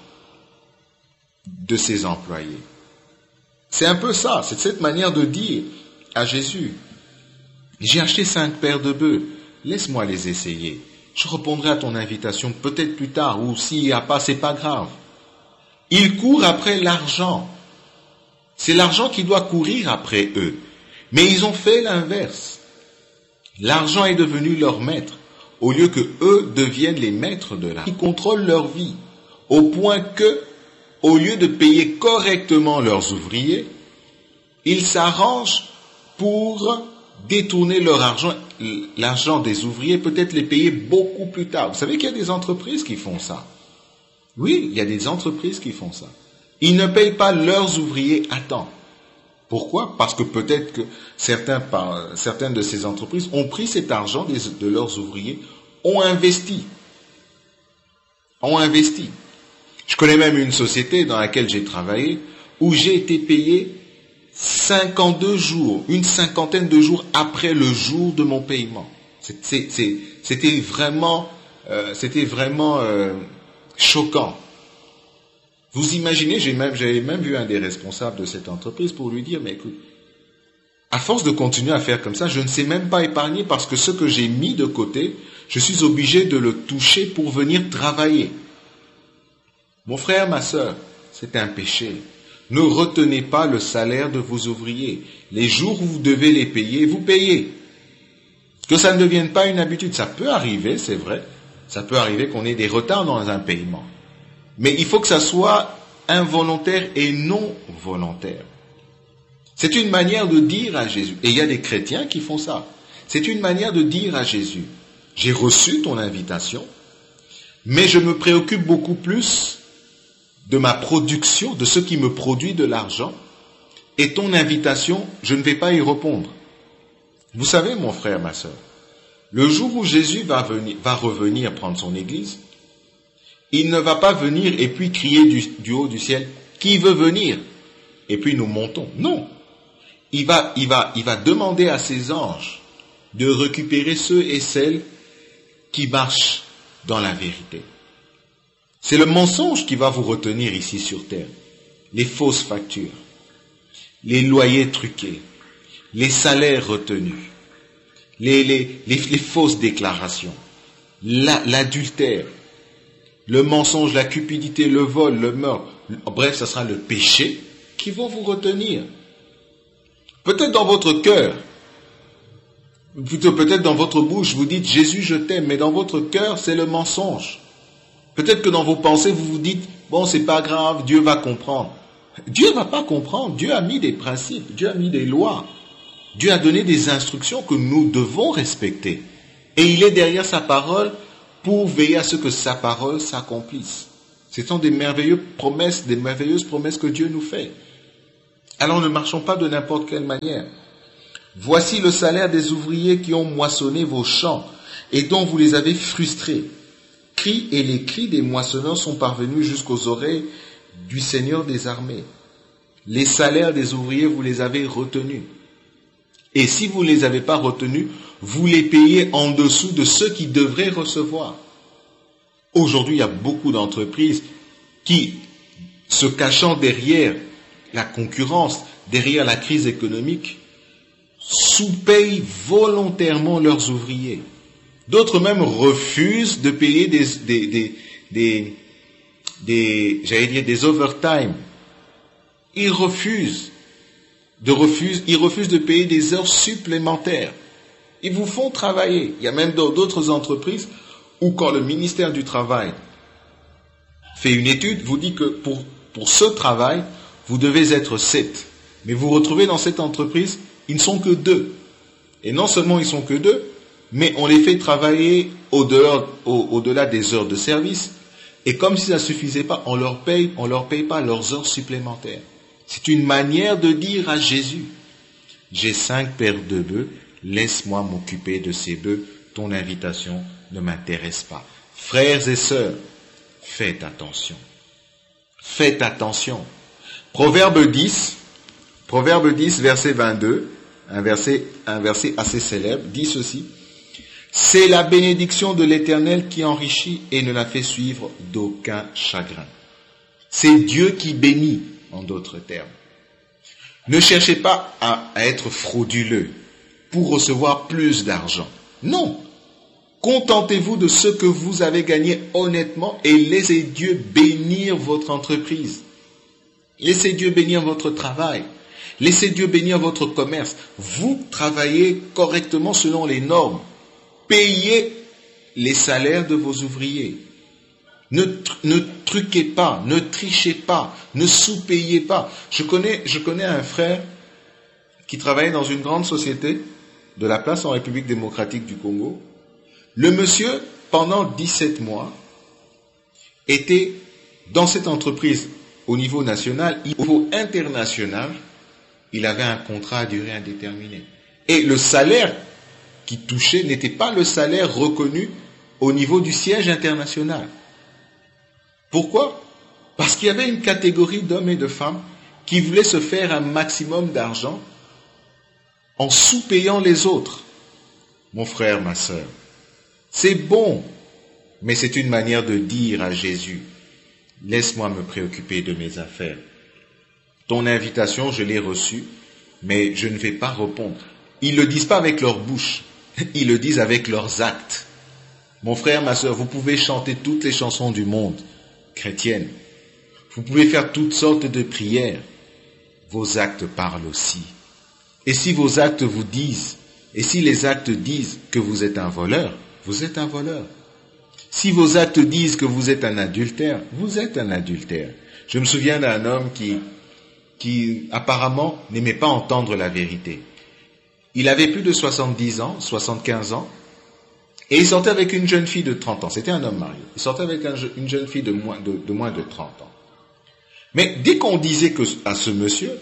de ses employés. C'est un peu ça, c'est cette manière de dire à Jésus, j'ai acheté cinq paires de bœufs, laisse-moi les essayer. Je répondrai à ton invitation peut-être plus tard, ou s'il n'y a pas, c'est pas grave. Ils courent après l'argent. C'est l'argent qui doit courir après eux. Mais ils ont fait l'inverse. L'argent est devenu leur maître, au lieu que eux deviennent les maîtres de l'argent. Ils contrôlent leur vie, au point que, au lieu de payer correctement leurs ouvriers, ils s'arrangent pour détourner leur argent, l'argent des ouvriers, peut-être les payer beaucoup plus tard. Vous savez qu'il y a des entreprises qui font ça. Oui, il y a des entreprises qui font ça. Ils ne payent pas leurs ouvriers à temps. Pourquoi? Parce que peut-être que certains, par, certaines de ces entreprises ont pris cet argent des, de leurs ouvriers, ont investi. Ont investi. Je connais même une société dans laquelle j'ai travaillé, où j'ai été payé cinquante-deux jours, une cinquantaine de jours après le jour de mon paiement. C'est, c'est, c'est, c'était vraiment, euh, c'était vraiment euh, choquant. Vous imaginez, j'ai même, j'avais même vu un des responsables de cette entreprise pour lui dire, mais écoute, à force de continuer à faire comme ça, je ne sais même pas épargner parce que ce que j'ai mis de côté, je suis obligé de le toucher pour venir travailler. Mon frère, ma sœur, c'est un péché. Ne retenez pas le salaire de vos ouvriers. Les jours où vous devez les payer, vous payez. Que ça ne devienne pas une habitude. Ça peut arriver, c'est vrai. Ça peut arriver qu'on ait des retards dans un paiement. Mais il faut que ça soit involontaire et non volontaire. C'est une manière de dire à Jésus, et il y a des chrétiens qui font ça, c'est une manière de dire à Jésus, j'ai reçu ton invitation, mais je me préoccupe beaucoup plus de ma production, de ce qui me produit de l'argent, et ton invitation, je ne vais pas y répondre. Vous savez, mon frère, ma sœur, le jour où Jésus va, venir, va revenir prendre son église, il ne va pas venir et puis crier du, du haut du ciel, qui veut venir? Et puis nous montons. Non. Il va, il va, il va demander à ses anges de récupérer ceux et celles qui marchent dans la vérité. C'est le mensonge qui va vous retenir ici sur terre. Les fausses factures, les loyers truqués, les salaires retenus, les, les, les, les fausses déclarations, la, l'adultère, le mensonge, la cupidité, le vol, le meurtre, bref, ça sera le péché qui vont vous retenir. Peut-être dans votre cœur, plutôt peut-être dans votre bouche, vous dites « Jésus, je t'aime », mais dans votre cœur, c'est le mensonge. Peut-être que dans vos pensées, vous vous dites « Bon, c'est pas grave, Dieu va comprendre ». Dieu ne va pas comprendre, Dieu a mis des principes, Dieu a mis des lois. Dieu a donné des instructions que nous devons respecter. Et il est derrière sa parole pour veiller à ce que sa parole s'accomplisse. Ce sont des merveilleuses promesses, des merveilleuses promesses que Dieu nous fait. Alors ne marchons pas de n'importe quelle manière. Voici le salaire des ouvriers qui ont moissonné vos champs et dont vous les avez frustrés. Cris et les cris des moissonneurs sont parvenus jusqu'aux oreilles du Seigneur des armées. Les salaires des ouvriers, vous les avez retenus. Et si vous ne les avez pas retenus, vous les payez en dessous de ceux qui devraient recevoir. Aujourd'hui, il y a beaucoup d'entreprises qui, se cachant derrière la concurrence, derrière la crise économique, sous-payent volontairement leurs ouvriers. D'autres même refusent de payer des, des, des, des, des j'allais dire des overtime. Ils refusent de refusent, ils refusent de payer des heures supplémentaires. Ils vous font travailler. Il y a même d'autres entreprises où quand le ministère du Travail fait une étude, vous dit que pour, pour ce travail, vous devez être sept. Mais vous vous retrouvez dans cette entreprise, ils ne sont que deux. Et non seulement ils sont que deux, mais on les fait travailler au-delà, au, au-delà des heures de service. Et comme si ça ne suffisait pas, on leur paye, on leur paye pas leurs heures supplémentaires. C'est une manière de dire à Jésus, j'ai cinq paires de bœufs, laisse-moi m'occuper de ces bœufs, ton invitation ne m'intéresse pas. Frères et sœurs, faites attention. Faites attention. Proverbe dix, Proverbe dix, verset vingt-deux, un verset, un verset assez célèbre, dit ceci. C'est la bénédiction de l'Éternel qui enrichit et ne la fait suivre d'aucun chagrin. C'est Dieu qui bénit, en d'autres termes. Ne cherchez pas à, à être frauduleux pour recevoir plus d'argent. Non. Contentez-vous de ce que vous avez gagné honnêtement et laissez Dieu bénir votre entreprise. Laissez Dieu bénir votre travail. Laissez Dieu bénir votre commerce. Vous travaillez correctement selon les normes. Payez les salaires de vos ouvriers. Ne, ne truquez pas, ne trichez pas, ne sous-payez pas. Je connais, je connais un frère qui travaillait dans une grande société de la place en République démocratique du Congo. Le monsieur, pendant dix-sept mois, était dans cette entreprise au niveau national, au niveau international, il avait un contrat à durée indéterminée. Et le salaire qu'il touchait n'était pas le salaire reconnu au niveau du siège international. Pourquoi? Parce qu'il y avait une catégorie d'hommes et de femmes qui voulaient se faire un maximum d'argent en sous-payant les autres. Mon frère, ma sœur, c'est bon, mais c'est une manière de dire à Jésus, laisse-moi me préoccuper de mes affaires. Ton invitation, je l'ai reçue, mais je ne vais pas répondre. Ils ne le disent pas avec leur bouche, ils le disent avec leurs actes. Mon frère, ma sœur, vous pouvez chanter toutes les chansons du monde chrétiennes. Vous pouvez faire toutes sortes de prières. Vos actes parlent aussi. Et si vos actes vous disent, et si les actes disent que vous êtes un voleur, vous êtes un voleur. Si vos actes disent que vous êtes un adultère, vous êtes un adultère. Je me souviens d'un homme qui, qui apparemment n'aimait pas entendre la vérité. Il avait plus de soixante-dix ans, soixante-quinze ans, et il sortait avec une jeune fille de trente ans. C'était un homme marié. Il sortait avec un, une jeune fille de moins de, de moins de trente ans. Mais dès qu'on disait que, à ce monsieur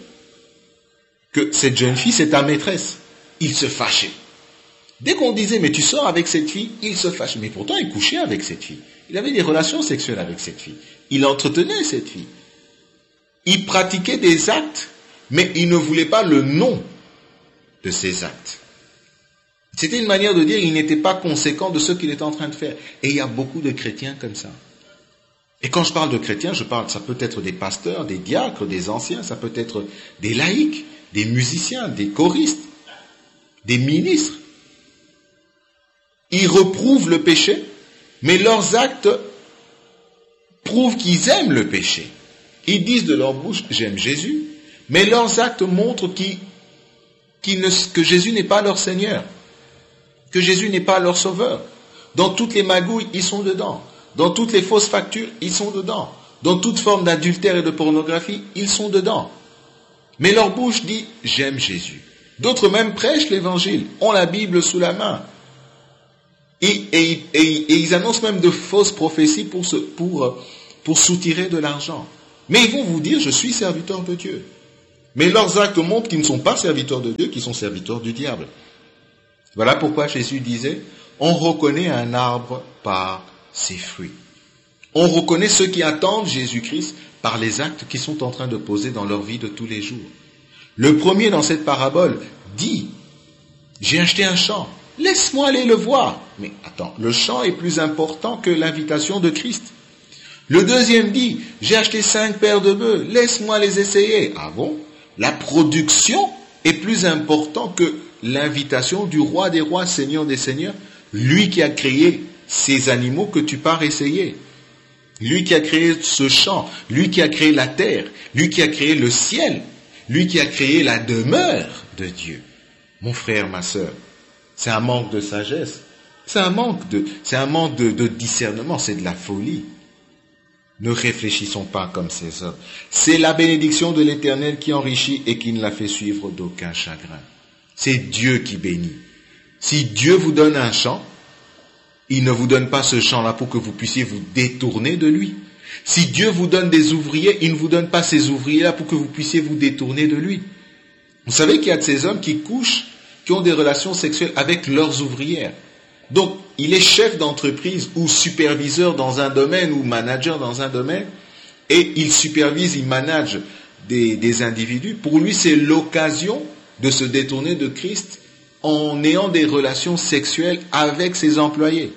que cette jeune fille, c'est ta maîtresse, il se fâchait. Dès qu'on disait, mais tu sors avec cette fille, il se fâchait. Mais pourtant, il couchait avec cette fille. Il avait des relations sexuelles avec cette fille. Il entretenait cette fille. Il pratiquait des actes, mais il ne voulait pas le nom de ces actes. C'était une manière de dire qu'il n'était pas conséquent de ce qu'il était en train de faire. Et il y a beaucoup de chrétiens comme ça. Et quand je parle de chrétiens, je parle, ça peut être des pasteurs, des diacres, des anciens, ça peut être des laïcs, des musiciens, des choristes, des ministres. Ils reprouvent le péché, mais leurs actes prouvent qu'ils aiment le péché. Ils disent de leur bouche, j'aime Jésus, mais leurs actes montrent qu'ils, qu'ils ne, que Jésus n'est pas leur Seigneur, que Jésus n'est pas leur Sauveur. Dans toutes les magouilles, ils sont dedans. Dans toutes les fausses factures, ils sont dedans. Dans toute forme d'adultère et de pornographie, ils sont dedans. Mais leur bouche dit, j'aime Jésus. D'autres même prêchent l'évangile, ont la Bible sous la main. Et, et, et, et ils annoncent même de fausses prophéties pour, se, pour, pour soutirer de l'argent. Mais ils vont vous dire, je suis serviteur de Dieu. Mais leurs actes montrent qu'ils ne sont pas serviteurs de Dieu, qu'ils sont serviteurs du diable. Voilà pourquoi Jésus disait, on reconnaît un arbre par ses fruits. On reconnaît ceux qui attendent Jésus-Christ par les actes qu'ils sont en train de poser dans leur vie de tous les jours. Le premier dans cette parabole dit, j'ai acheté un champ, laisse-moi aller le voir. Mais attends, le champ est plus important que l'invitation de Christ. Le deuxième dit, j'ai acheté cinq paires de bœufs, laisse-moi les essayer. Ah bon? La production est plus importante que l'invitation du roi des rois, Seigneur des seigneurs, lui qui a créé ces animaux que tu pars essayer. Lui qui a créé ce champ, lui qui a créé la terre, lui qui a créé le ciel, lui qui a créé la demeure de Dieu. Mon frère, ma sœur, c'est un manque de sagesse, c'est un manque de, c'est un manque de, de discernement, c'est de la folie. Ne réfléchissons pas comme ces hommes. C'est la bénédiction de l'Éternel qui enrichit et qui ne la fait suivre d'aucun chagrin. C'est Dieu qui bénit. Si Dieu vous donne un champ, il ne vous donne pas ce champ-là pour que vous puissiez vous détourner de lui. Si Dieu vous donne des ouvriers, il ne vous donne pas ces ouvriers-là pour que vous puissiez vous détourner de lui. Vous savez qu'il y a de ces hommes qui couchent, qui ont des relations sexuelles avec leurs ouvrières. Donc, il est chef d'entreprise ou superviseur dans un domaine ou manager dans un domaine et il supervise, il manage des, des individus. Pour lui, c'est l'occasion de se détourner de Christ en ayant des relations sexuelles avec ses employés.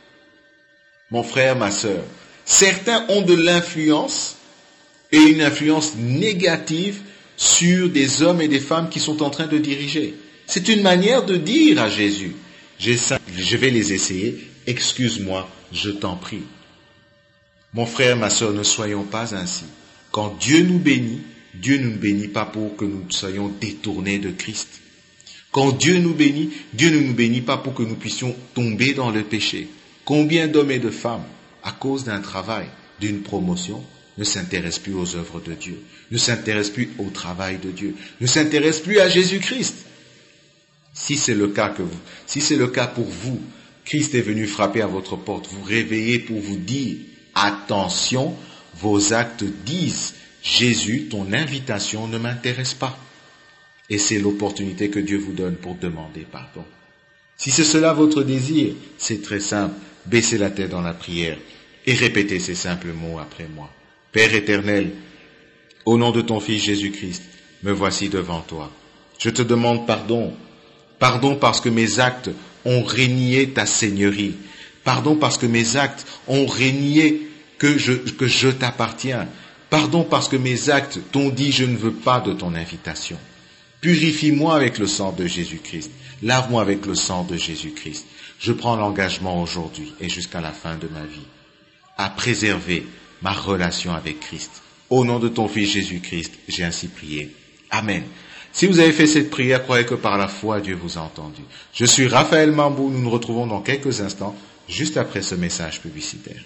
Mon frère, ma sœur, certains ont de l'influence et une influence négative sur des hommes et des femmes qui sont en train de diriger. C'est une manière de dire à Jésus, je vais les essayer, excuse-moi, je t'en prie. Mon frère, ma sœur, ne soyons pas ainsi. Quand Dieu nous bénit, Dieu ne nous bénit pas pour que nous soyons détournés de Christ. Quand Dieu nous bénit, Dieu ne nous bénit pas pour que nous puissions tomber dans le péché. Combien d'hommes et de femmes, à cause d'un travail, d'une promotion, ne s'intéressent plus aux œuvres de Dieu, ne s'intéressent plus au travail de Dieu, ne s'intéressent plus à Jésus-Christ. Si c'est le cas que vous, si c'est le cas pour vous, Christ est venu frapper à votre porte, vous réveiller pour vous dire, attention, vos actes disent, Jésus, ton invitation ne m'intéresse pas. Et c'est l'opportunité que Dieu vous donne pour demander pardon. Si c'est cela votre désir, c'est très simple, baissez la tête dans la prière et répétez ces simples mots après moi. Père éternel, au nom de ton Fils Jésus-Christ, me voici devant toi. Je te demande pardon. Pardon parce que mes actes ont renié ta seigneurie. Pardon parce que mes actes ont renié que je, que je t'appartiens. Pardon parce que mes actes t'ont dit je ne veux pas de ton invitation. Purifie-moi avec le sang de Jésus-Christ. Lave-moi avec le sang de Jésus-Christ. Je prends l'engagement aujourd'hui et jusqu'à la fin de ma vie à préserver ma relation avec Christ. Au nom de ton Fils Jésus-Christ, j'ai ainsi prié. Amen. Si vous avez fait cette prière, croyez que par la foi, Dieu vous a entendu. Je suis Raphaël Mambou, nous nous retrouvons dans quelques instants, juste après ce message publicitaire.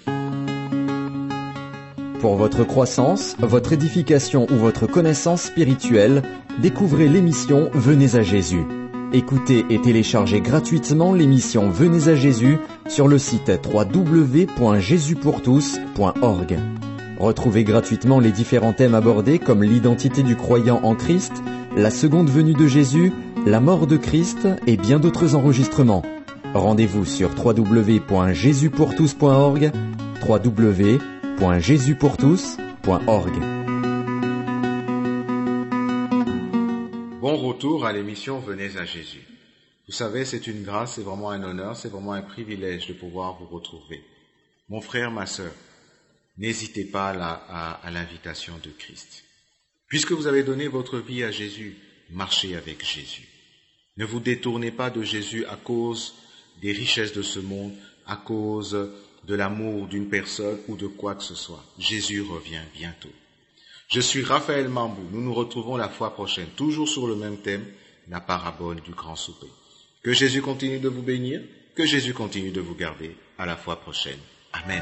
Pour votre croissance, votre édification ou votre connaissance spirituelle, découvrez l'émission Venez à Jésus. Écoutez et téléchargez gratuitement l'émission Venez à Jésus sur le site w w w point jésus pour tous point org. Retrouvez gratuitement les différents thèmes abordés comme l'identité du croyant en Christ, la seconde venue de Jésus, la mort de Christ et bien d'autres enregistrements. Rendez-vous sur w w w point jésus pour tous point org, w w w point jésus pour tous point org. Bon retour à l'émission Venez à Jésus. Vous savez, c'est une grâce, c'est vraiment un honneur, c'est vraiment un privilège de pouvoir vous retrouver. Mon frère, ma sœur, n'hésitez pas à, la, à, à l'invitation de Christ. Puisque vous avez donné votre vie à Jésus, marchez avec Jésus. Ne vous détournez pas de Jésus à cause des richesses de ce monde, à cause de l'amour d'une personne ou de quoi que ce soit. Jésus revient bientôt. Je suis Raphaël Mambou. Nous nous retrouvons la fois prochaine, toujours sur le même thème, la parabole du grand souper. Que Jésus continue de vous bénir, que Jésus continue de vous garder. À la fois prochaine. Amen.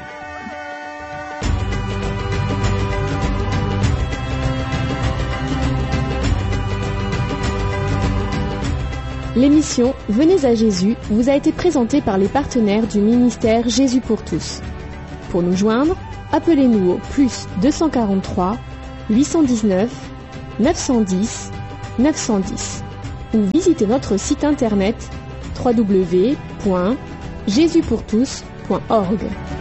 L'émission Venez à Jésus vous a été présentée par les partenaires du ministère Jésus pour tous. Pour nous joindre, appelez-nous au plus deux cent quarante-trois, huit cent dix-neuf, neuf cent dix, neuf cent dix ou visitez notre site internet w w w point jésus pour tous point org.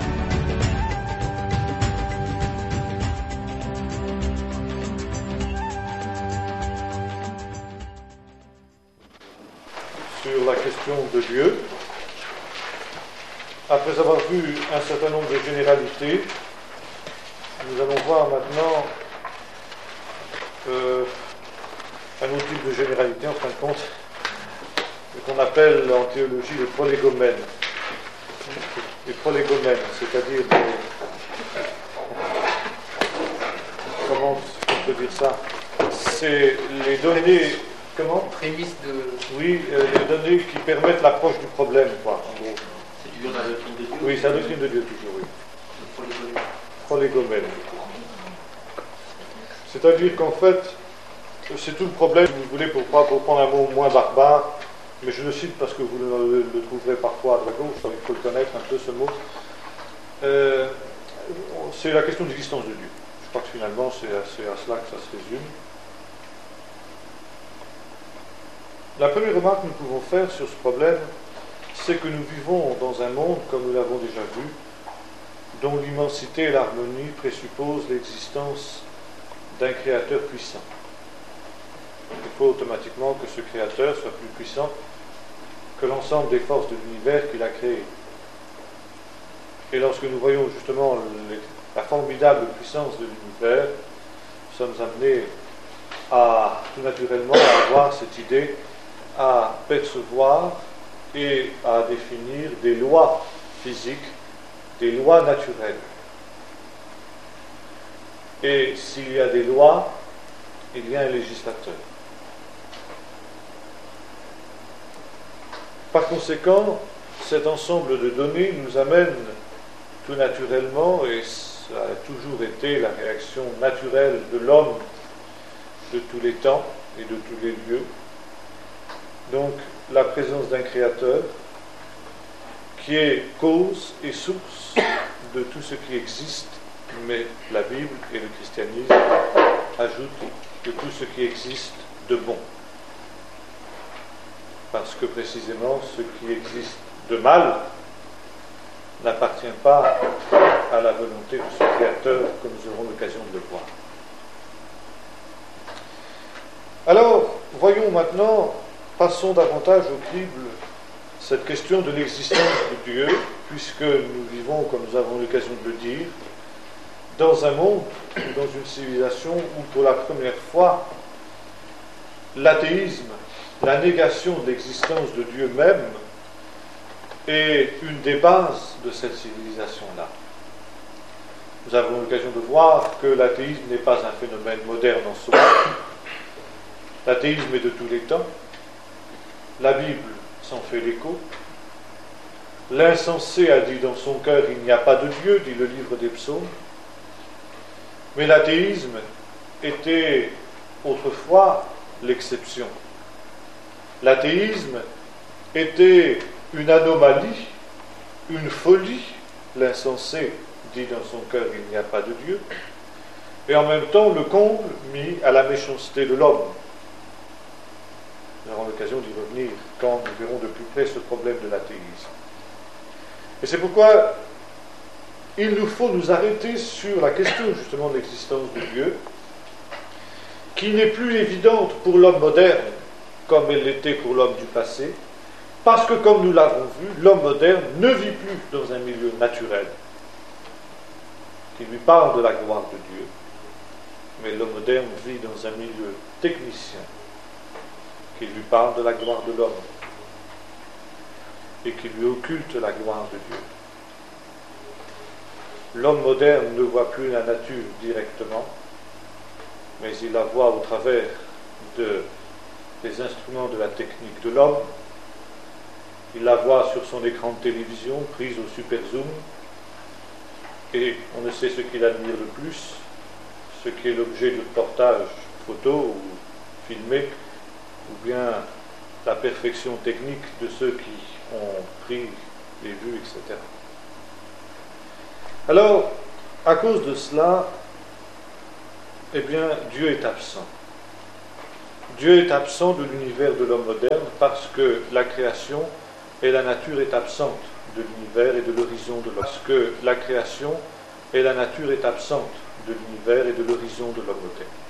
Sur la question de Dieu, après avoir vu un certain nombre de généralités, nous allons voir maintenant euh, un autre type de généralité, en fin de compte, ce qu'on appelle en théologie les prolégomènes. Les prolégomènes, c'est-à-dire des... Comment on peut dire ça? C'est les données... Comment? Prémisse de... Oui, euh, les données qui permettent l'approche du problème, quoi, en gros. C'est toujours la doctrine de Dieu? Oui, c'est la doctrine de Dieu, toujours, oui. Prolégomène. C'est-à-dire qu'en fait, c'est tout le problème, si vous voulez, pour, pour prendre un mot moins barbare, mais je le cite parce que vous le, le, le trouverez parfois à droite gauche, il faut le connaître un peu ce mot. Euh, c'est la question de l'existence de Dieu. Je crois que finalement, c'est à, c'est à cela que ça se résume. La première remarque que nous pouvons faire sur ce problème, c'est que nous vivons dans un monde, comme nous l'avons déjà vu, dont l'immensité et l'harmonie présupposent l'existence d'un créateur puissant. Il faut automatiquement que ce créateur soit plus puissant que l'ensemble des forces de l'univers qu'il a créé. Et lorsque nous voyons justement les, la formidable puissance de l'univers, nous sommes amenés à, tout naturellement, à avoir cette idée, à percevoir et à définir des lois physiques, des lois naturelles. Et s'il y a des lois, il y a un législateur. Par conséquent, cet ensemble de données nous amène tout naturellement, et ça a toujours été la réaction naturelle de l'homme de tous les temps et de tous les lieux, donc la présence d'un créateur qui est cause et source de tout ce qui existe, mais la Bible et le christianisme ajoutent de tout ce qui existe de bon. Parce que précisément ce qui existe de mal n'appartient pas à la volonté de ce créateur, comme nous aurons l'occasion de le voir. Alors, voyons maintenant, passons davantage au crible cette question de l'existence de Dieu, puisque nous vivons, comme nous avons l'occasion de le dire, dans un monde, dans une civilisation où pour la première fois, l'athéisme, la négation de l'existence de Dieu même, est une des bases de cette civilisation-là. Nous avons l'occasion de voir que l'athéisme n'est pas un phénomène moderne en soi. L'athéisme est de tous les temps. La Bible s'en fait l'écho. L'insensé a dit dans son cœur, il n'y a pas de Dieu, dit le livre des psaumes. Mais l'athéisme était autrefois l'exception. L'athéisme était une anomalie, une folie. L'insensé dit dans son cœur, il n'y a pas de Dieu. Et en même temps, le comble mis à la méchanceté de l'homme. Nous aurons l'occasion d'y revenir quand nous verrons de plus près ce problème de l'athéisme. Et c'est pourquoi il nous faut nous arrêter sur la question justement de l'existence de Dieu, qui n'est plus évidente pour l'homme moderne comme elle l'était pour l'homme du passé, parce que comme nous l'avons vu, l'homme moderne ne vit plus dans un milieu naturel qui lui parle de la gloire de Dieu, mais l'homme moderne vit dans un milieu technicien qui lui parle de la gloire de l'homme et qui lui occulte la gloire de Dieu. L'homme moderne ne voit plus la nature directement, mais il la voit au travers de, des instruments de la technique de l'homme. Il la voit sur son écran de télévision, prise au super zoom, et on ne sait ce qu'il admire le plus, ce qui est l'objet de reportages photo ou filmé, ou bien la perfection technique de ceux qui ont pris les vues, et cetera. Alors, À cause de cela, eh bien, Dieu est absent. Dieu est absent de l'univers de l'homme moderne parce que la création et la nature est absente de l'univers et de l'horizon de l'homme. Parce que la création et la nature est absente de l'univers et de l'horizon de l'homme moderne.